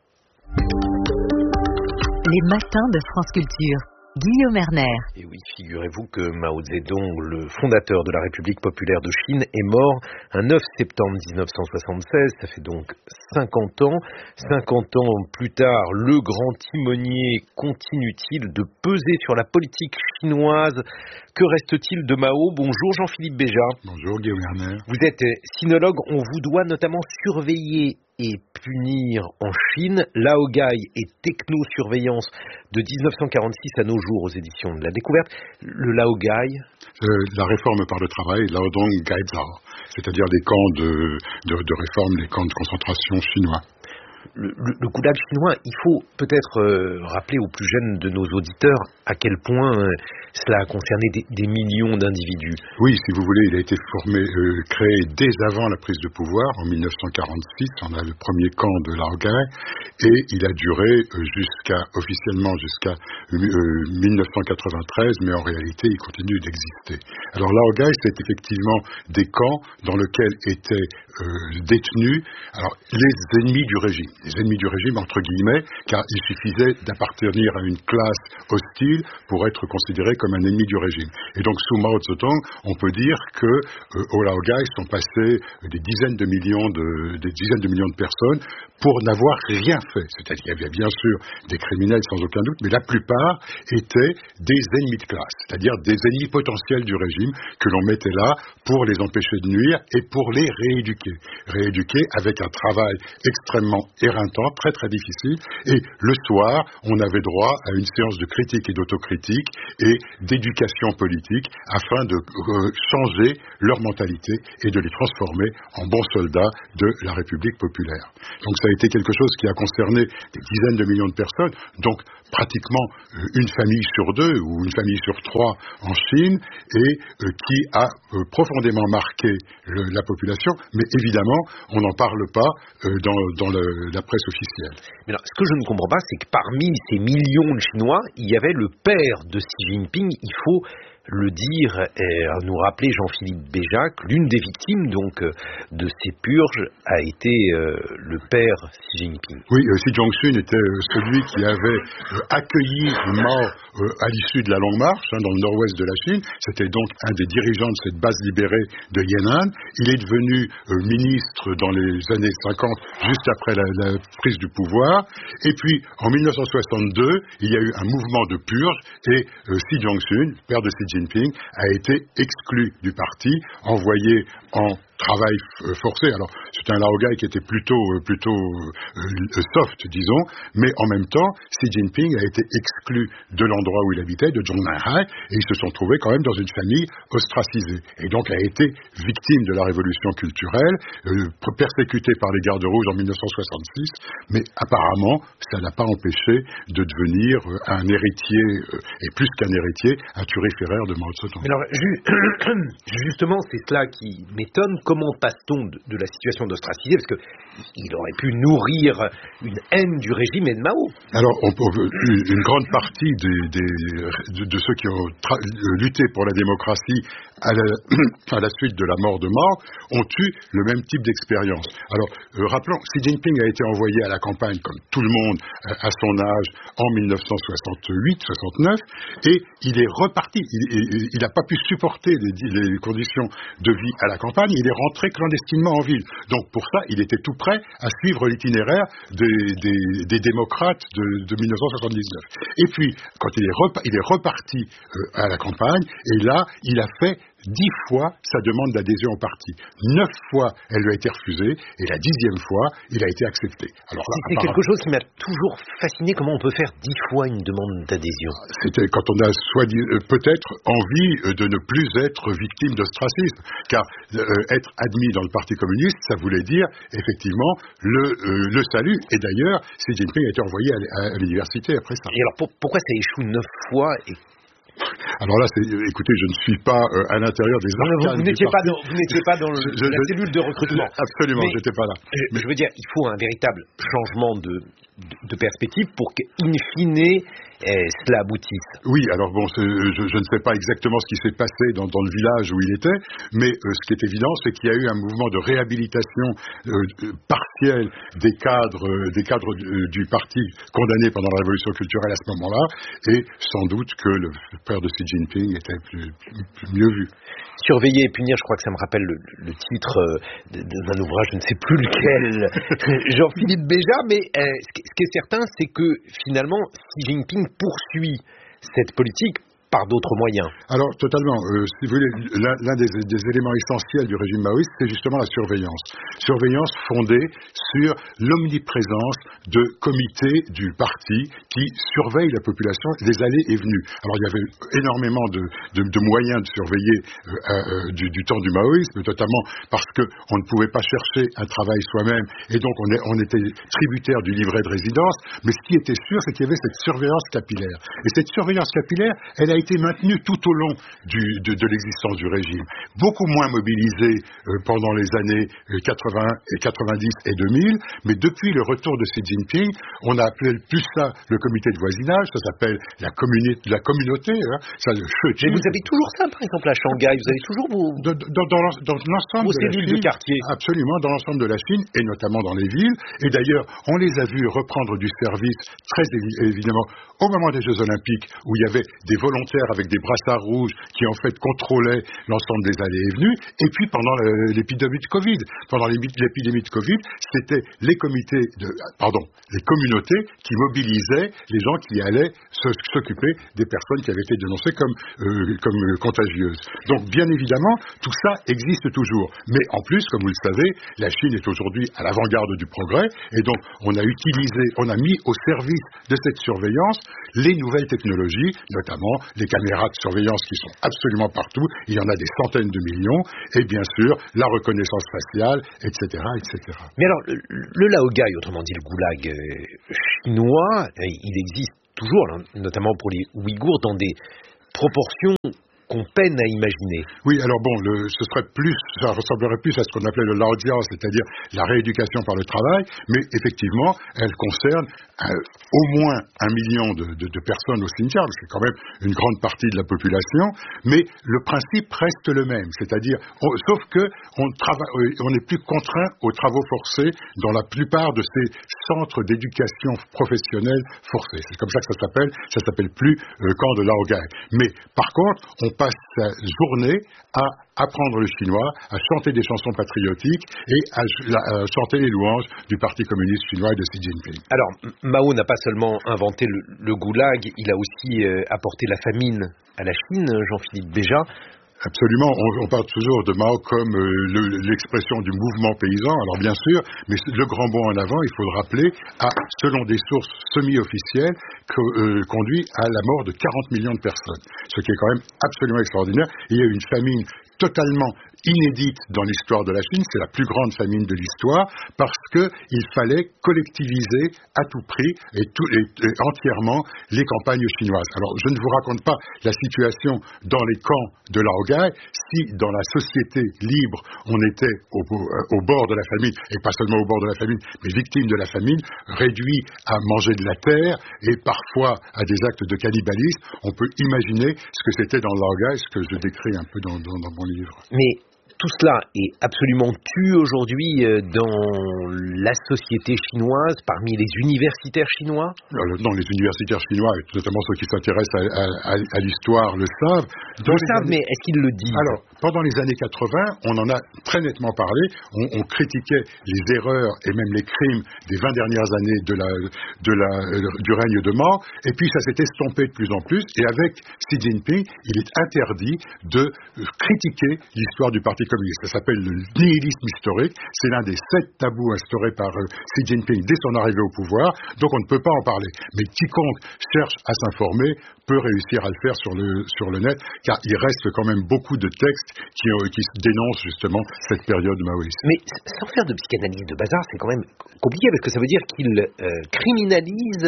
Les matins de France Culture. Guillaume Erner. Et oui, figurez-vous que Mao Zedong, le fondateur de la République populaire de Chine, est mort un neuf septembre dix-neuf cent soixante-seize. Ça fait donc cinquante ans. cinquante ans plus tard, le grand timonier continue-t-il de peser sur la politique chinoise? Que reste-t-il de Mao? Bonjour Jean-Philippe Béja. Bonjour Guillaume Erner. Vous êtes sinologue. On vous doit notamment surveiller et punir en Chine, Laogai et technosurveillance de dix-neuf cent quarante-six à nos jours aux éditions de la Découverte. Le Laogai, euh, la réforme par le travail, Laodong Gaizhao, c'est-à-dire des camps de, de, de réforme, des camps de concentration chinois. le, le, le goulag chinois, il faut peut-être euh, rappeler aux plus jeunes de nos auditeurs à quel point euh, cela a concerné des, des millions d'individus. Oui, si vous voulez, il a été formé, euh, créé dès avant la prise de pouvoir, en mille neuf cent quarante-six, on a le premier camp de Laogai, et il a duré euh, jusqu'à, officiellement jusqu'à euh, mille neuf cent quatre-vingt-treize, mais en réalité, il continue d'exister. Alors Laogai, c'est effectivement des camps dans lesquels étaient euh, détenus alors, les ennemis du régime. Les ennemis du régime, entre guillemets, car il suffisait d'appartenir à une classe hostile pour être considéré comme un ennemi du régime. Et donc, sous Mao Tse-tung, on peut dire que euh, au Laogai sont passés des dizaines de millions de, des dizaines de millions de personnes pour n'avoir rien fait. C'est-à-dire qu'il y avait bien sûr des criminels sans aucun doute, mais la plupart étaient des ennemis de classe, c'est-à-dire des ennemis potentiels du régime que l'on mettait là pour les empêcher de nuire et pour les rééduquer. Rééduquer avec un travail extrêmement éreintant, très très difficile, et le soir, on avait droit à une séance de critique et d'autocritique et d'éducation politique afin de euh, changer leur mentalité et de les transformer en bons soldats de la République populaire. Donc ça a été quelque chose qui a concerné des dizaines de millions de personnes, donc pratiquement euh, une famille sur deux ou une famille sur trois en Chine, et euh, qui a euh, profondément marqué le, la population, mais évidemment, on n'en parle pas euh, dans, dans le, la presse officielle. Mais alors, ce que je ne comprends pas, c'est que parmi ces millions de Chinois, il y avait le père de Xi Jinping. Il faut le dire et nous rappeler Jean-Philippe Béjac, l'une des victimes donc de ces purges a été euh, le père Xi Jinping. Oui, euh, Xi Jinping était euh, celui qui avait euh, accueilli Mao euh, à l'issue de la Longue Marche hein, dans le nord-ouest de la Chine. C'était donc un des dirigeants de cette base libérée de Yan'an. Il est devenu euh, ministre dans les années cinquante, juste après la, la prise du pouvoir. Et puis, en mille neuf cent soixante-deux, il y a eu un mouvement de purge et euh, Xi Jinping, père de Xi Jinping, a été exclu du parti, envoyé en travail forcé. Alors, c'est un Laogai qui était plutôt, plutôt euh, soft, disons, mais en même temps, Xi Jinping a été exclu de l'endroit où il habitait, de Zhongnanhai, et ils se sont trouvés quand même dans une famille ostracisée. Et donc, a été victime de la révolution culturelle, euh, persécuté par les gardes rouges en mille neuf cent soixante-six, mais apparemment, ça n'a pas empêché de devenir euh, un héritier, euh, et plus qu'un héritier, un turiféraire de Mao Tse-tung. Mais alors, ju- justement, c'est cela qui m'étonne. Comment passe-t-on de, de la situation d'ostracisé, parce qu'il aurait pu nourrir une haine du régime et de Mao? Alors, on peut, une grande partie des, des, de, de ceux qui ont tra- lutté pour la démocratie à la, à la suite de la mort de Mao ont eu le même type d'expérience. Alors, euh, rappelons, Xi Jinping a été envoyé à la campagne, comme tout le monde, euh, à son âge, en mille neuf cent soixante-huit soixante-neuf, et il est reparti. Il n'a pas pu supporter les, les conditions de vie à la campagne. Il est rentré clandestinement en ville. Donc pour ça, il était tout prêt à suivre l'itinéraire des, des, des démocrates de, de mille neuf cent soixante-dix-neuf. Et puis, quand il est, repa- il est reparti euh, à la campagne, et là, il a fait dix fois sa demande d'adhésion au parti. Neuf fois, elle lui a été refusée, et la dixième fois, il a été accepté. Alors là, c'est quelque chose qui m'a toujours fasciné, comment on peut faire dix fois une demande d'adhésion. C'était quand on a soit dit, euh, peut-être envie de ne plus être victime d'ostracisme, car euh, être admis dans le Parti communiste, ça voulait dire effectivement le, euh, le salut, et d'ailleurs, Xi Jinping a été envoyé à, à l'université après ça. Et alors pour, pourquoi ça échoue neuf fois et... Alors là, c'est, écoutez, je ne suis pas euh, à l'intérieur des arcanes. Vous, vous n'étiez pas dans, vous n'étiez pas dans le, je, je, la cellule de recrutement. Absolument, mais, j'étais pas là. Mais je veux dire, il faut un véritable changement de, de, de perspective pour qu'in fine, eh, cela aboutisse. Oui, alors bon, je, je ne sais pas exactement ce qui s'est passé dans, dans le village où il était, mais euh, ce qui est évident, c'est qu'il y a eu un mouvement de réhabilitation euh, partielle des cadres, euh, des cadres du, du parti condamnés pendant la révolution culturelle à ce moment-là, et sans doute que le père de Xi Jinping était plus, plus, plus mieux vu. Surveiller et punir, je crois que ça me rappelle le, le titre d'un ouvrage, je ne sais plus lequel, Jean-Philippe Béjac, mais euh, ce qui est certain, c'est que finalement, Xi Jinping poursuit cette politique par d'autres moyens. Alors, totalement. Euh, si vous voulez, l'un, l'un des, des éléments essentiels du régime maoïste, c'est justement la surveillance. Surveillance fondée sur l'omniprésence de comités du parti qui surveillent la population des allées et venues. Alors, il y avait énormément de, de, de moyens de surveiller euh, euh, du, du temps du maoïsme, notamment parce qu'on ne pouvait pas chercher un travail soi-même, et donc on, est, on était tributaire du livret de résidence. Mais ce qui était sûr, c'est qu'il y avait cette surveillance capillaire. Et cette surveillance capillaire, elle a été maintenue tout au long du, de, de l'existence du régime. Beaucoup moins mobilisée euh, pendant les années quatre-vingts et quatre-vingt-dix et deux mille, mais depuis le retour de Xi Jinping, on a appelé plus ça le comité de voisinage, ça s'appelle la, communi- la communauté. Hein, ça, le mais vous avez toujours ça, par exemple, à Shanghai, vous avez toujours vos... Dans, dans, dans, dans l'ensemble vos de la cellules Chine, de quartier. Absolument, dans l'ensemble de la Chine, et notamment dans les villes. Et d'ailleurs, on les a vus reprendre du service, très évidemment, au moment des Jeux Olympiques, où il y avait des volontaires avec des brassards rouges qui, en fait, contrôlaient l'ensemble des allées et venues. Et puis, pendant l'épidémie de Covid, pendant l'épidémie de Covid, c'était les comités, de, pardon, les communautés qui mobilisaient les gens qui allaient s'occuper des personnes qui avaient été dénoncées comme, euh, comme contagieuses. Donc, bien évidemment, tout ça existe toujours. Mais en plus, comme vous le savez, la Chine est aujourd'hui à l'avant-garde du progrès, et donc on a utilisé, on a mis au service de cette surveillance les nouvelles technologies, notamment les caméras de surveillance qui sont absolument partout, il y en a des centaines de millions, et bien sûr la reconnaissance faciale, et cetera, et cetera. Mais alors, le, le laogai, autrement dit le goulag euh, chinois, il existe toujours, notamment pour les Ouïghours, dans des proportions qu'on peine à imaginer. Oui, alors bon, le, ce serait plus, ça ressemblerait plus à ce qu'on appelait le laojia, c'est-à-dire la rééducation par le travail, mais effectivement, elle concerne euh, au moins un million de, de, de personnes au cimetière, c'est quand même une grande partie de la population, mais le principe reste le même, c'est-à-dire, on, sauf que on travaille, on n'est plus contraint aux travaux forcés dans la plupart de ces centres d'éducation professionnelle forcés. C'est comme ça que ça s'appelle, ça s'appelle plus euh, camp de laogai. Mais par contre, on passe sa journée à apprendre le chinois, à chanter des chansons patriotiques et à, à chanter les louanges du Parti communiste chinois et de Xi Jinping. Alors, Mao n'a pas seulement inventé le, le goulag, il a aussi euh, apporté la famine à la Chine, Jean-Philippe Béja. Absolument, on, on parle toujours de Mao comme euh, le, l'expression du mouvement paysan, alors bien sûr, mais le grand bond en avant, il faut le rappeler, a, selon des sources semi-officielles, co, euh, conduit à la mort de quarante millions de personnes, ce qui est quand même absolument extraordinaire. Il y a eu une famine totalement inédite dans l'histoire de la Chine, c'est la plus grande famine de l'histoire, parce qu'il fallait collectiviser à tout prix et, tout, et, et entièrement les campagnes chinoises. Alors, je ne vous raconte pas la situation dans les camps de laogai. Si dans la société libre, on était au, au bord de la famine, et pas seulement au bord de la famine, mais victime de la famine, réduit à manger de la terre et parfois à des actes de cannibalisme, on peut imaginer ce que c'était dans le laogai, ce que je décris un peu dans, dans, dans mon livre. Mais tout cela est absolument tu aujourd'hui dans la société chinoise, parmi les universitaires chinois? Alors, non, les universitaires chinois, notamment ceux qui s'intéressent à, à, à l'histoire, le savent. Ils le savent, années... mais est-ce qu'ils le disent? Alors, pendant les années quatre-vingts, on en a très nettement parlé. On, on critiquait les erreurs et même les crimes des vingt dernières années de la, de la, du règne de Mao. Et puis, ça s'est estompé de plus en plus. Et avec Xi Jinping, il est interdit de critiquer l'histoire du Parti communiste. Ça s'appelle le nihilisme historique. C'est l'un des sept tabous instaurés par euh, Xi Jinping dès son arrivée au pouvoir. Donc on ne peut pas en parler. Mais quiconque cherche à s'informer peut réussir à le faire sur le, sur le net, car il reste quand même beaucoup de textes qui, euh, qui dénoncent justement cette période maoïste. Mais sans faire de psychanalyse de bazar, c'est quand même compliqué, parce que ça veut dire qu'il euh, criminalise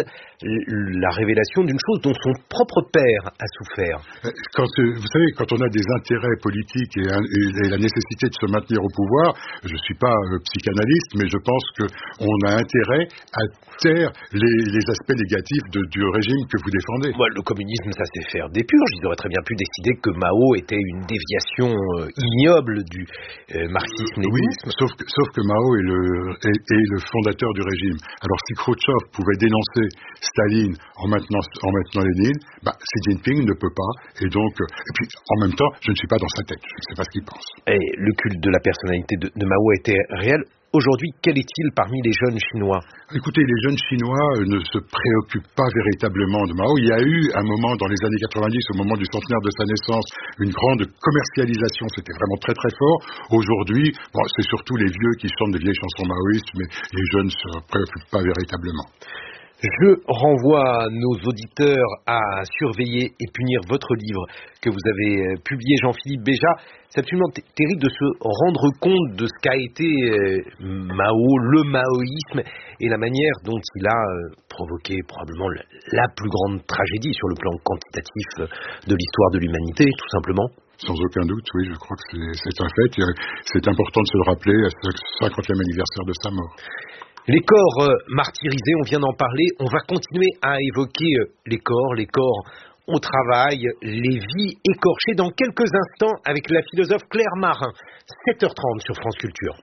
la révélation d'une chose dont son propre père a souffert. Quand, vous savez, quand on a des intérêts politiques et, et, et la nécessité de se maintenir au pouvoir, je ne suis pas euh, psychanalyste, mais je pense qu'on a intérêt à taire les, les aspects négatifs de, du régime que vous défendez. Bah, le communisme, ça sait faire des purges. Ils auraient très bien pu décider que Mao était une déviation euh, ignoble du euh, marxisme-léninisme. Oui, sauf que, sauf que Mao est le, est, est le fondateur du régime. Alors si Khrouchtchev pouvait dénoncer Staline en maintenant, en maintenant Lénine, bah, Xi Jinping ne peut pas. Et donc, euh, et puis en même temps, je ne suis pas dans sa tête. Je ne sais pas ce qu'il pense. Et le culte de la personnalité de, de Mao était réel. Aujourd'hui, quel est-il parmi les jeunes Chinois? Écoutez, les jeunes Chinois ne se préoccupent pas véritablement de Mao. Il y a eu un moment dans les années quatre-vingt-dix, au moment du centenaire de sa naissance, une grande commercialisation. C'était vraiment très très fort. Aujourd'hui, bon, c'est surtout les vieux qui chantent des vieilles chansons maoïstes, mais les jeunes ne se préoccupent pas véritablement. Je renvoie nos auditeurs à surveiller et punir votre livre que vous avez publié, Jean-Philippe Béja. C'est absolument t- terrible de se rendre compte de ce qu'a été euh, Mao, le maoïsme, et la manière dont il a euh, provoqué probablement la, la plus grande tragédie sur le plan quantitatif euh, de l'histoire de l'humanité, tout simplement. Sans aucun doute, oui, je crois que c'est, c'est un fait. C'est important de se le rappeler à ce cinquantième anniversaire de sa mort. Les corps euh, martyrisés, on vient d'en parler, on va continuer à évoquer euh, les corps, les corps au travail, les vies écorchées dans quelques instants avec la philosophe Claire Marin, sept heures trente sur France Culture.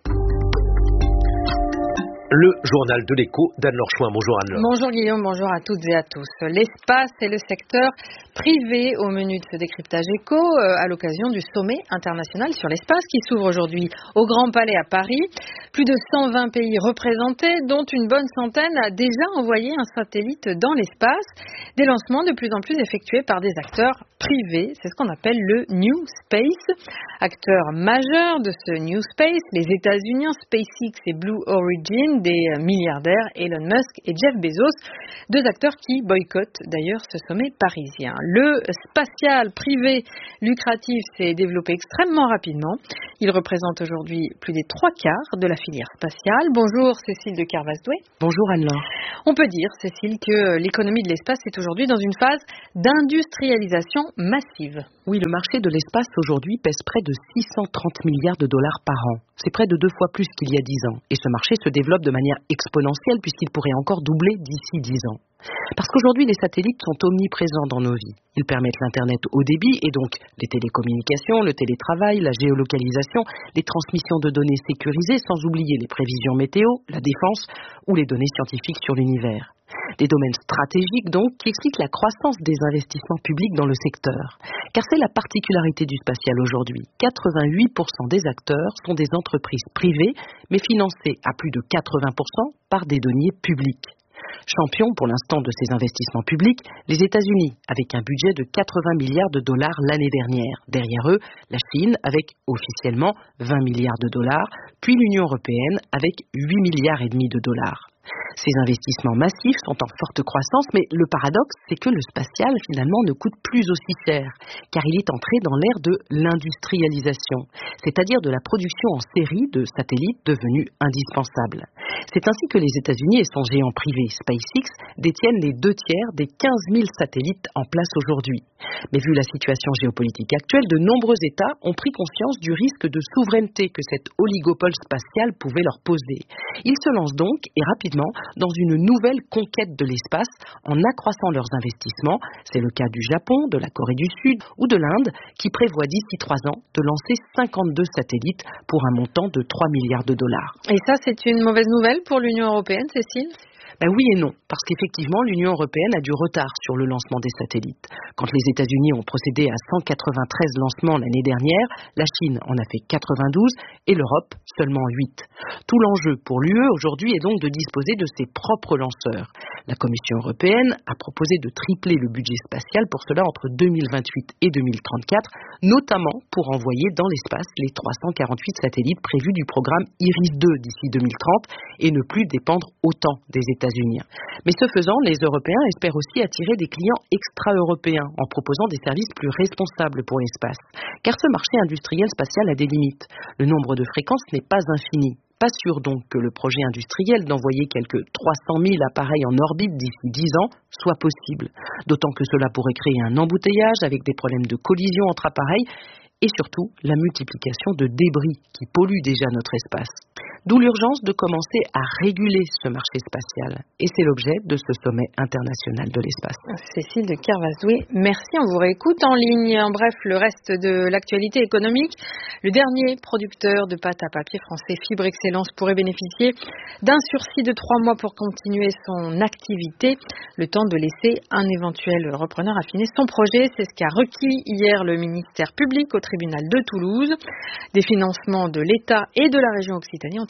Le journal de l'écho d'Anne-Laure Chouin. Bonjour Anne-Laure. Bonjour Guillaume, bonjour à toutes et à tous. L'espace est le secteur privé au menu de ce décryptage écho euh, à l'occasion du sommet international sur l'espace qui s'ouvre aujourd'hui au Grand Palais à Paris. Plus de cent vingt pays représentés, dont une bonne centaine a déjà envoyé un satellite dans l'espace. Des lancements de plus en plus effectués par des acteurs privés. C'est ce qu'on appelle le New Space. Acteurs majeurs de ce New Space, les États-Unis, SpaceX et Blue Origin, des milliardaires Elon Musk et Jeff Bezos, deux acteurs qui boycottent d'ailleurs ce sommet parisien. Le spatial privé lucratif s'est développé extrêmement rapidement. Il représente aujourd'hui plus des trois quarts de la filière spatiale. Bonjour Cécile de Kervasdoué. Bonjour Anne-Laure. On peut dire, Cécile, que l'économie de l'espace est aujourd'hui dans une phase d'industrialisation massive. Oui, le marché de l'espace aujourd'hui pèse près de six cent trente milliards de dollars par an. C'est près de deux fois plus qu'il y a dix ans. Et ce marché se développe de manière exponentielle puisqu'il pourrait encore doubler d'ici dix ans. Parce qu'aujourd'hui, les satellites sont omniprésents dans nos vies. Ils permettent l'Internet haut débit et donc les télécommunications, le télétravail, la géolocalisation, les transmissions de données sécurisées, sans oublier les prévisions météo, la défense ou les données scientifiques sur l'univers. Des domaines stratégiques donc qui expliquent la croissance des investissements publics dans le secteur. Car c'est la particularité du spatial aujourd'hui. quatre-vingt-huit pour cent des acteurs sont des entreprises privées, mais financées à plus de quatre-vingts pour cent par des deniers publics. Champions pour l'instant de ces investissements publics, les États-Unis, avec un budget de quatre-vingts milliards de dollars l'année dernière. Derrière eux, la Chine, avec officiellement vingt milliards de dollars, puis l'Union européenne, avec huit milliards et demi de dollars. Ces investissements massifs sont en forte croissance, mais le paradoxe, c'est que le spatial, finalement, ne coûte plus aussi cher, car il est entré dans l'ère de l'industrialisation, c'est-à-dire de la production en série de satellites devenus indispensables. C'est ainsi que les États-Unis et son géant privé SpaceX détiennent les deux tiers des quinze mille satellites en place aujourd'hui. Mais vu la situation géopolitique actuelle, de nombreux États ont pris conscience du risque de souveraineté que cet oligopole spatial pouvait leur poser. Ils se lancent donc, et rapidement, dans une nouvelle conquête de l'espace en accroissant leurs investissements. C'est le cas du Japon, de la Corée du Sud ou de l'Inde qui prévoit d'ici trois ans de lancer cinquante-deux satellites pour un montant de trois milliards de dollars. Et ça, c'est une mauvaise nouvelle pour l'Union européenne, Cécile ? Ben oui et non, parce qu'effectivement, l'Union européenne a du retard sur le lancement des satellites. Quand les États-Unis ont procédé à cent quatre-vingt-treize lancements l'année dernière, la Chine en a fait quatre-vingt-douze et l'Europe seulement huit. Tout l'enjeu pour l'U E aujourd'hui est donc de disposer de ses propres lanceurs. La Commission européenne a proposé de tripler le budget spatial pour cela entre deux mille vingt-huit et deux mille trente-quatre, notamment pour envoyer dans l'espace les trois cent quarante-huit satellites prévus du programme Iris deux d'ici deux mille trente et ne plus dépendre autant des États-Unis. Mais ce faisant, les Européens espèrent aussi attirer des clients extra-européens en proposant des services plus responsables pour l'espace. Car ce marché industriel spatial a des limites. Le nombre de fréquences n'est pas infini. Pas sûr donc que le projet industriel d'envoyer quelques trois cent mille appareils en orbite d'ici dix ans soit possible. D'autant que cela pourrait créer un embouteillage avec des problèmes de collision entre appareils et surtout la multiplication de débris qui polluent déjà notre espace. D'où l'urgence de commencer à réguler ce marché spatial. Et c'est l'objet de ce sommet international de l'espace. Cécile de Kervasdoué, merci. On vous réécoute en ligne. En bref, le reste de l'actualité économique. Le dernier producteur de pâte à papier français Fibre Excellence pourrait bénéficier d'un sursis de trois mois pour continuer son activité. Le temps de laisser un éventuel repreneur affiner son projet. C'est ce qu'a requis hier le ministère public au tribunal de Toulouse. Des financements de l'État et de la région Occitanie ont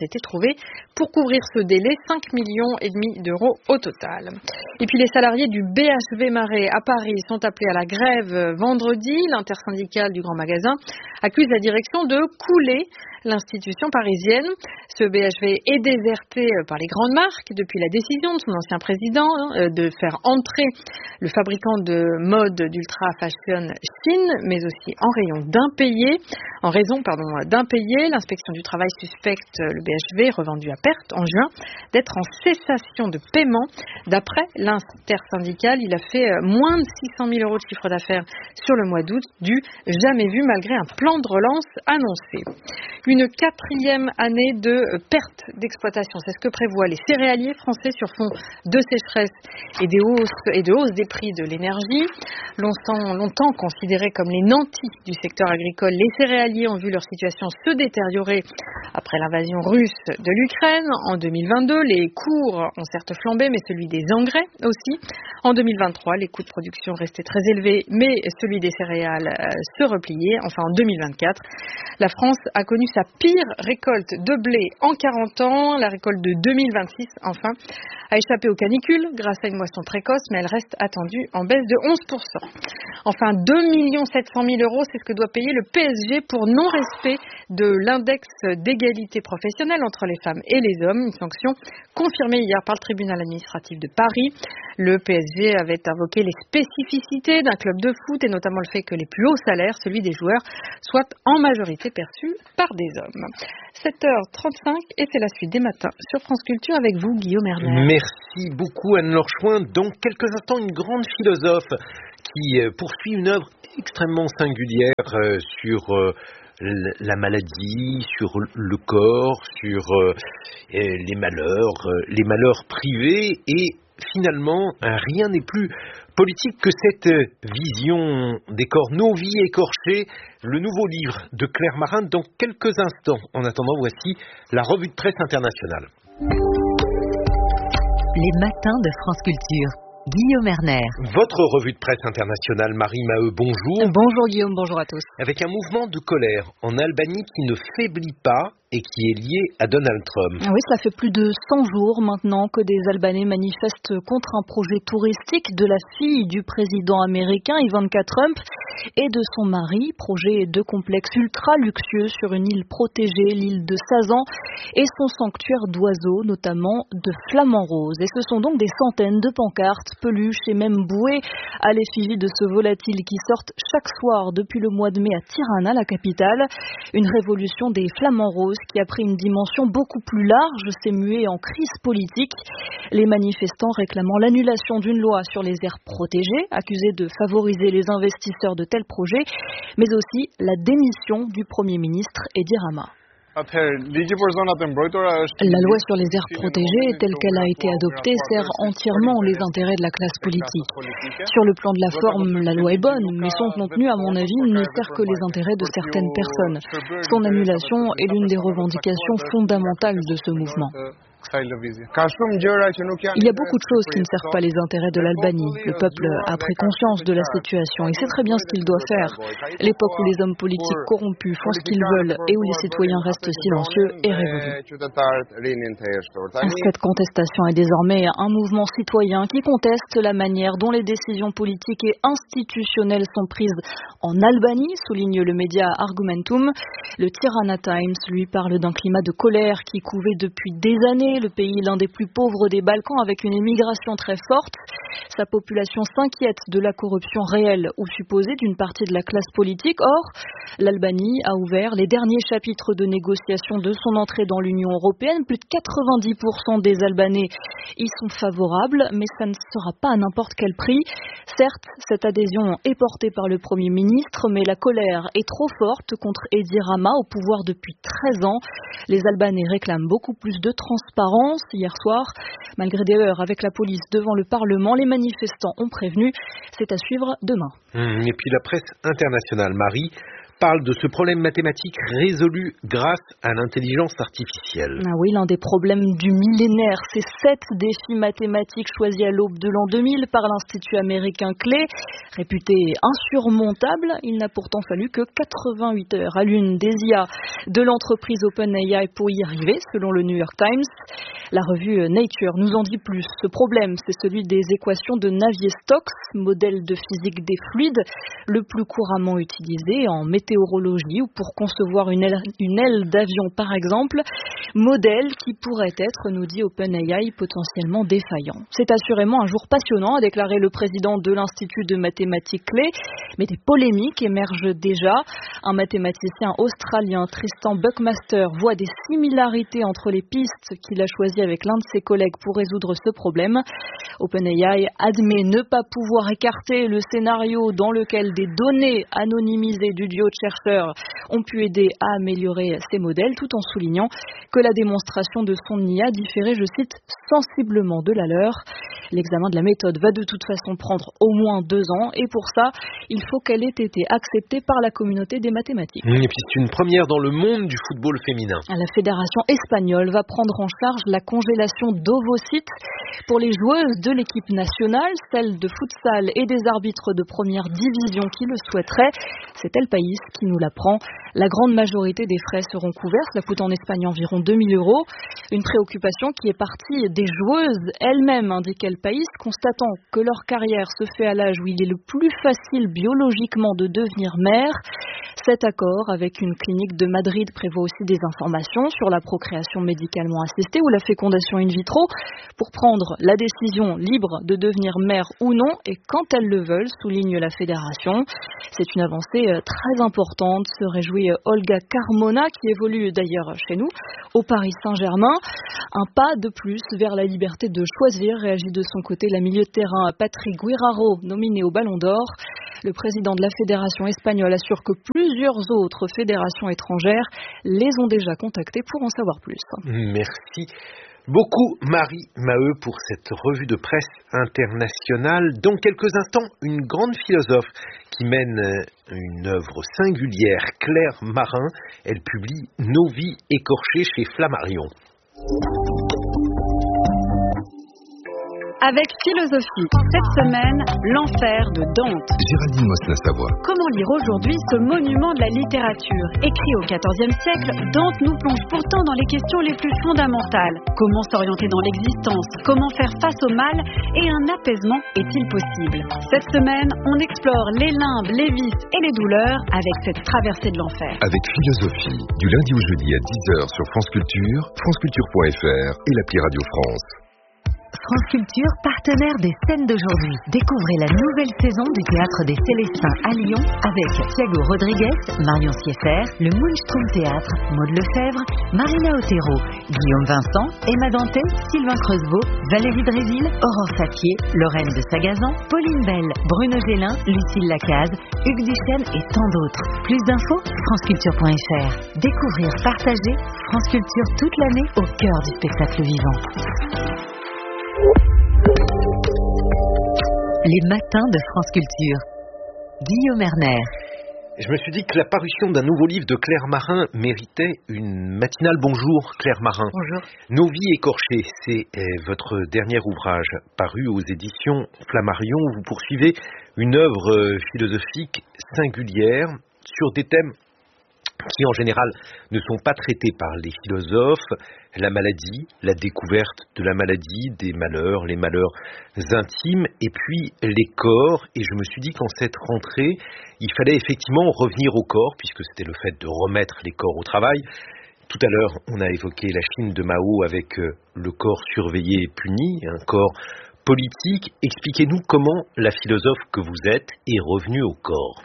été trouvés pour couvrir ce délai, cinq millions et demi d'euros au total. Et puis les salariés du B H V Marais à Paris sont appelés à la grève vendredi. L'intersyndicale du grand magasin accuse la direction de couler l'institution parisienne. Ce B H V est déserté par les grandes marques depuis la décision de son ancien président de faire entrer le fabricant de mode d'ultra fashion Chine, mais aussi en rayon d'impayés. En raison pardon, d'impayés, l'inspection du travail suspecte le B H V, revendu à perte en juin, d'être en cessation de paiement. D'après l'intersyndicale, il a fait moins de six cent mille euros de chiffre d'affaires sur le mois d'août, du jamais vu malgré un plan de relance annoncé. Une quatrième année de perte d'exploitation, c'est ce que prévoient les céréaliers français sur fond de sécheresse et, des hausses, et de hausse des prix de l'énergie. Longtemps, longtemps considérés comme les nantis du secteur agricole, les céréaliers ont vu leur situation se détériorer après l'invasion russe de l'Ukraine. En deux mille vingt-deux, les cours ont certes flambé, mais celui des engrais aussi. En deux mille vingt-trois, les coûts de production restaient très élevés, mais celui des céréales se repliait. Enfin, en deux mille vingt-quatre, la France a connu sa pire récolte de blé en quarante ans. La récolte de deux mille vingt-six, enfin, a échappé aux canicules grâce à une moisson précoce, mais elle reste attendue en baisse de onze pour cent. Enfin, deux millions sept cent mille euros, c'est ce que doit payer le P S G pour non-respect de l'index d'égalité professionnelle entre les femmes et les hommes. Une sanction confirmée hier par le tribunal administratif de Paris. Le P S G avait invoqué les spécificités d'un club de foot et notamment le fait que les plus hauts salaires, celui des joueurs, soient en majorité perçus par des hommes. sept heures trente-cinq et c'est la suite des matins sur France Culture avec vous, Guillaume Erner. Merci beaucoup, Anne-Laure Chouin. Dans quelques instants, une grande philosophe qui poursuit une œuvre extrêmement singulière sur la maladie, sur le corps, sur les malheurs, les malheurs privés, et finalement, rien n'est plus politique que cette vision des corps, nos vies écorchées, le nouveau livre de Claire Marin dans quelques instants. En attendant, voici la revue de presse internationale. Les matins de France Culture. Guillaume Erner. Votre revue de presse internationale, Marie Maheu, bonjour. Bonjour Guillaume, bonjour à tous. Avec un mouvement de colère en Albanie qui ne faiblit pas et qui est lié à Donald Trump. Oui, cela fait plus de cent jours maintenant que des Albanais manifestent contre un projet touristique de la fille du président américain Ivanka Trump et de son mari, projet de complexe ultra luxueux sur une île protégée, l'île de Sazan, et son sanctuaire d'oiseaux, notamment de flamants roses. Et ce sont donc des centaines de pancartes, peluches et même bouées à l'effigie de ce volatile qui sortent chaque soir depuis le mois de mai à Tirana, la capitale. Une révolution des flamants roses qui a pris une dimension beaucoup plus large, s'est muée en crise politique. Les manifestants réclamant l'annulation d'une loi sur les aires protégées, accusée de favoriser les investisseurs de tels projets, mais aussi la démission du Premier ministre Edi Rama. La loi sur les aires protégées, telle qu'elle a été adoptée, sert entièrement les intérêts de la classe politique. Sur le plan de la forme, la loi est bonne, mais son contenu, à mon avis, ne sert que les intérêts de certaines personnes. Son annulation est l'une des revendications fondamentales de ce mouvement. Il y a beaucoup de choses qui ne servent pas les intérêts de l'Albanie. Le peuple a pris conscience de la situation et sait très bien ce qu'il doit faire. L'époque où les hommes politiques corrompus font ce qu'ils veulent et où les citoyens restent silencieux est révolue. Cette contestation est désormais un mouvement citoyen qui conteste la manière dont les décisions politiques et institutionnelles sont prises en Albanie, souligne le média Argumentum. Le Tirana Times lui parle d'un climat de colère qui couvait depuis des années. Le pays, l'un des plus pauvres des Balkans, avec une émigration très forte. Sa population s'inquiète de la corruption réelle ou supposée d'une partie de la classe politique. Or, l'Albanie a ouvert les derniers chapitres de négociation de son entrée dans l'Union européenne. Plus de quatre-vingt-dix pour cent des Albanais y sont favorables, mais ça ne sera pas à n'importe quel prix. Certes, cette adhésion est portée par le Premier ministre, mais la colère est trop forte contre Edi Rama, au pouvoir depuis treize ans. Les Albanais réclament beaucoup plus de transparence. Hier soir, malgré des heures avec la police devant le Parlement, les manifestants ont prévenu. C'est à suivre demain. Et puis la presse internationale, Marie. parle de ce problème mathématique résolu grâce à l'intelligence artificielle. Ah oui, l'un des problèmes du millénaire, c'est sept défis mathématiques choisis à l'aube de l'an deux mille par l'Institut américain Clé. Réputé insurmontable, il n'a pourtant fallu que quatre-vingt-huit heures à l'une des I A de l'entreprise OpenAI pour y arriver, selon le New York Times. La revue Nature nous en dit plus. Ce problème, c'est celui des équations de Navier-Stokes, modèle de physique des fluides, le plus couramment utilisé en météorologie ou pour concevoir une aile, une aile d'avion par exemple, modèle qui pourrait être, nous dit OpenAI, potentiellement défaillant. C'est assurément un jour passionnant, a déclaré le président de l'Institut de mathématiques Clé, mais des polémiques émergent déjà. Un mathématicien australien, Tristan Buckmaster, voit des similarités entre les pistes qu'il a choisies avec l'un de ses collègues pour résoudre ce problème. OpenAI admet ne pas pouvoir écarter le scénario dans lequel des données anonymisées du duo de chercheurs ont pu aider à améliorer ces modèles, tout en soulignant que la démonstration de son I A différait, je cite, sensiblement de la leur. L'examen de la méthode va de toute façon prendre au moins deux ans et pour ça, il faut qu'elle ait été acceptée par la communauté des mathématiques. Et puis c'est une première dans le monde du football féminin. La fédération espagnole va prendre en charge la congélation d'ovocytes pour les joueuses de l'équipe nationale, celles de futsal et des arbitres de première division qui le souhaiteraient. C'est El País qui nous l'apprend. La grande majorité des frais seront couverts, cela coûte en Espagne environ deux mille euros. Une préoccupation qui est partie des joueuses elles-mêmes, indique El País, constatant que leur carrière se fait à l'âge où il est le plus facile biologiquement de devenir mère. Cet accord avec une clinique de Madrid prévoit aussi des informations sur la procréation médicalement assistée ou la fécondation in vitro pour prendre la décision libre de devenir mère ou non et quand elles le veulent, souligne la fédération. C'est une avancée très importante, se réjouit Olga Carmona qui évolue d'ailleurs chez nous au Paris Saint-Germain. Un pas de plus vers la liberté de choisir, réagit de son côté la milieu de terrain Patrick Guirao, nominé au Ballon d'Or. Le président de la fédération espagnole assure que plusieurs autres fédérations étrangères les ont déjà contactées pour en savoir plus. Merci beaucoup Marie Maheu pour cette revue de presse internationale. Dans quelques instants, une grande philosophe qui mène une œuvre singulière, Claire Marin. Elle publie Nos vies écorchées chez Flammarion. Avec philosophie, cette semaine, l'enfer de Dante. Géraldine Mosna-Savoie. Comment lire aujourd'hui ce monument de la littérature? Écrit au quatorzième siècle, Dante nous plonge pourtant dans les questions les plus fondamentales. Comment s'orienter dans l'existence? Comment faire face au mal? Et un apaisement est-il possible? Cette semaine, on explore les limbes, les vices et les douleurs avec cette traversée de l'enfer. Avec philosophie, du lundi au jeudi à dix heures sur France Culture, franceculture point f r et l'appli Radio France. France Culture, partenaire des scènes d'aujourd'hui. Découvrez la nouvelle saison du Théâtre des Célestins à Lyon avec Thiago Rodriguez, Marion Sieffert, le Moonstrom Théâtre, Maud Lefebvre, Marina Otero, Guillaume Vincent, Emma Dante, Sylvain Creusevaux, Valérie Dréville, Aurore Sapier, Lorraine de Sagazan, Pauline Bell, Bruno Gélin, Lucille Lacaze, Hugues Duchesne et tant d'autres. Plus d'infos, franceculture point f r. Découvrir, partager, France Culture toute l'année au cœur du spectacle vivant. Les matins de France Culture. Guillaume Erner. Je me suis dit que la parution d'un nouveau livre de Claire Marin méritait une matinale. Bonjour Claire Marin. Bonjour. Nos vies écorchées, c'est votre dernier ouvrage paru aux éditions Flammarion. Vous poursuivez une œuvre philosophique singulière sur des thèmes qui en général ne sont pas traités par les philosophes, la maladie, la découverte de la maladie, des malheurs, les malheurs intimes, et puis les corps. Et je me suis dit qu'en cette rentrée, il fallait effectivement revenir au corps, puisque c'était le fait de remettre les corps au travail. Tout à l'heure, on a évoqué la Chine de Mao avec le corps surveillé et puni, un corps politique. Expliquez-nous comment la philosophe que vous êtes est revenue au corps.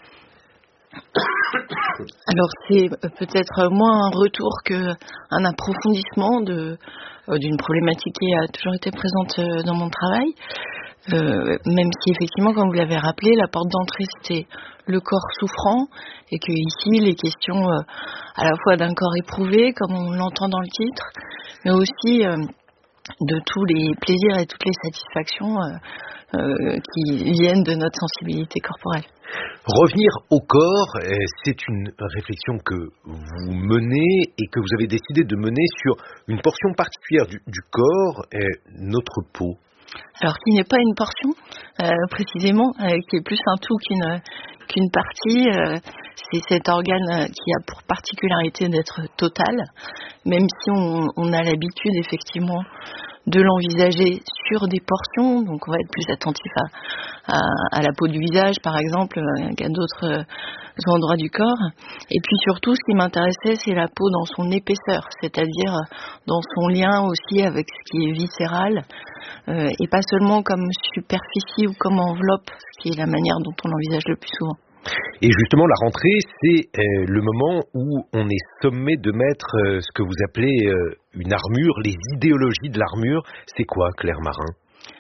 Alors c'est peut-être moins un retour qu'un approfondissement de, d'une problématique qui a toujours été présente dans mon travail, euh, même si effectivement, comme vous l'avez rappelé, la porte d'entrée c'était le corps souffrant et que ici les questions euh, à la fois d'un corps éprouvé, comme on l'entend dans le titre, mais aussi euh, de tous les plaisirs et toutes les satisfactions euh, euh, qui viennent de notre sensibilité corporelle. Revenir au corps, c'est une réflexion que vous menez et que vous avez décidé de mener sur une portion particulière du, du corps, notre peau. Alors qui n'est pas une portion, euh, précisément, euh, qui est plus un tout qu'une, qu'une partie. Euh, c'est cet organe qui a pour particularité d'être total, même si on, on a l'habitude effectivement de l'envisager sur des portions, donc on va être plus attentif à, à, à la peau du visage par exemple qu'à d'autres endroits du corps. Et puis surtout ce qui m'intéressait, c'est la peau dans son épaisseur, c'est-à-dire dans son lien aussi avec ce qui est viscéral, euh, et pas seulement comme superficie ou comme enveloppe, ce qui est la manière dont on l'envisage le plus souvent. Et justement, la rentrée, c'est euh, le moment où on est sommé de mettre euh, ce que vous appelez euh, une armure, les idéologies de l'armure. C'est quoi, Claire Marin ?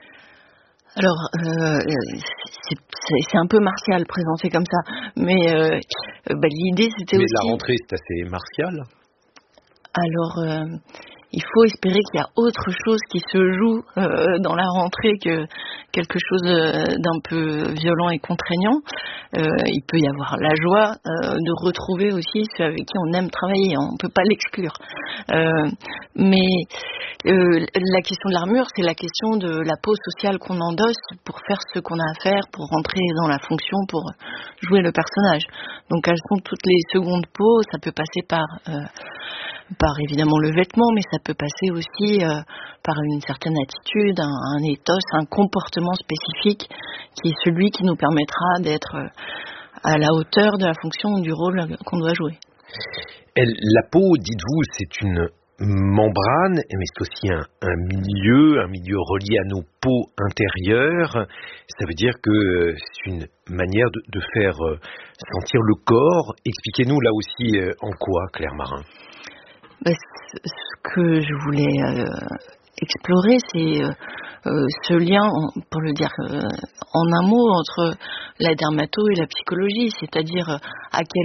Alors, euh, c'est, c'est, c'est un peu martial présenté comme ça, mais euh, bah, l'idée c'était mais aussi... Mais la rentrée, c'est assez martial. Alors... Euh... Il faut espérer qu'il y a autre chose qui se joue euh, dans la rentrée que quelque chose d'un peu violent et contraignant. Euh, il peut y avoir la joie euh, de retrouver aussi ceux avec qui on aime travailler. On ne peut pas l'exclure. Euh, mais euh, la question de l'armure, c'est la question de la peau sociale qu'on endosse pour faire ce qu'on a à faire, pour rentrer dans la fonction, pour jouer le personnage. Donc elles sont toutes les secondes peaux. Ça peut passer par... Euh, par évidemment le vêtement, mais ça peut passer aussi euh, par une certaine attitude, un, un ethos, un comportement spécifique qui est celui qui nous permettra d'être euh, à la hauteur de la fonction ou du rôle qu'on doit jouer. Elle, la peau, dites-vous, c'est une membrane, mais c'est aussi un, un milieu, un milieu relié à nos peaux intérieures. Ça veut dire que c'est une manière de, de faire sentir le corps. Expliquez-nous là aussi euh, en quoi, Claire Marin. Ben, ce que je voulais euh, explorer, c'est euh, euh, ce lien, pour le dire euh, en un mot, entre la dermato et la psychologie, c'est-à-dire euh, à quel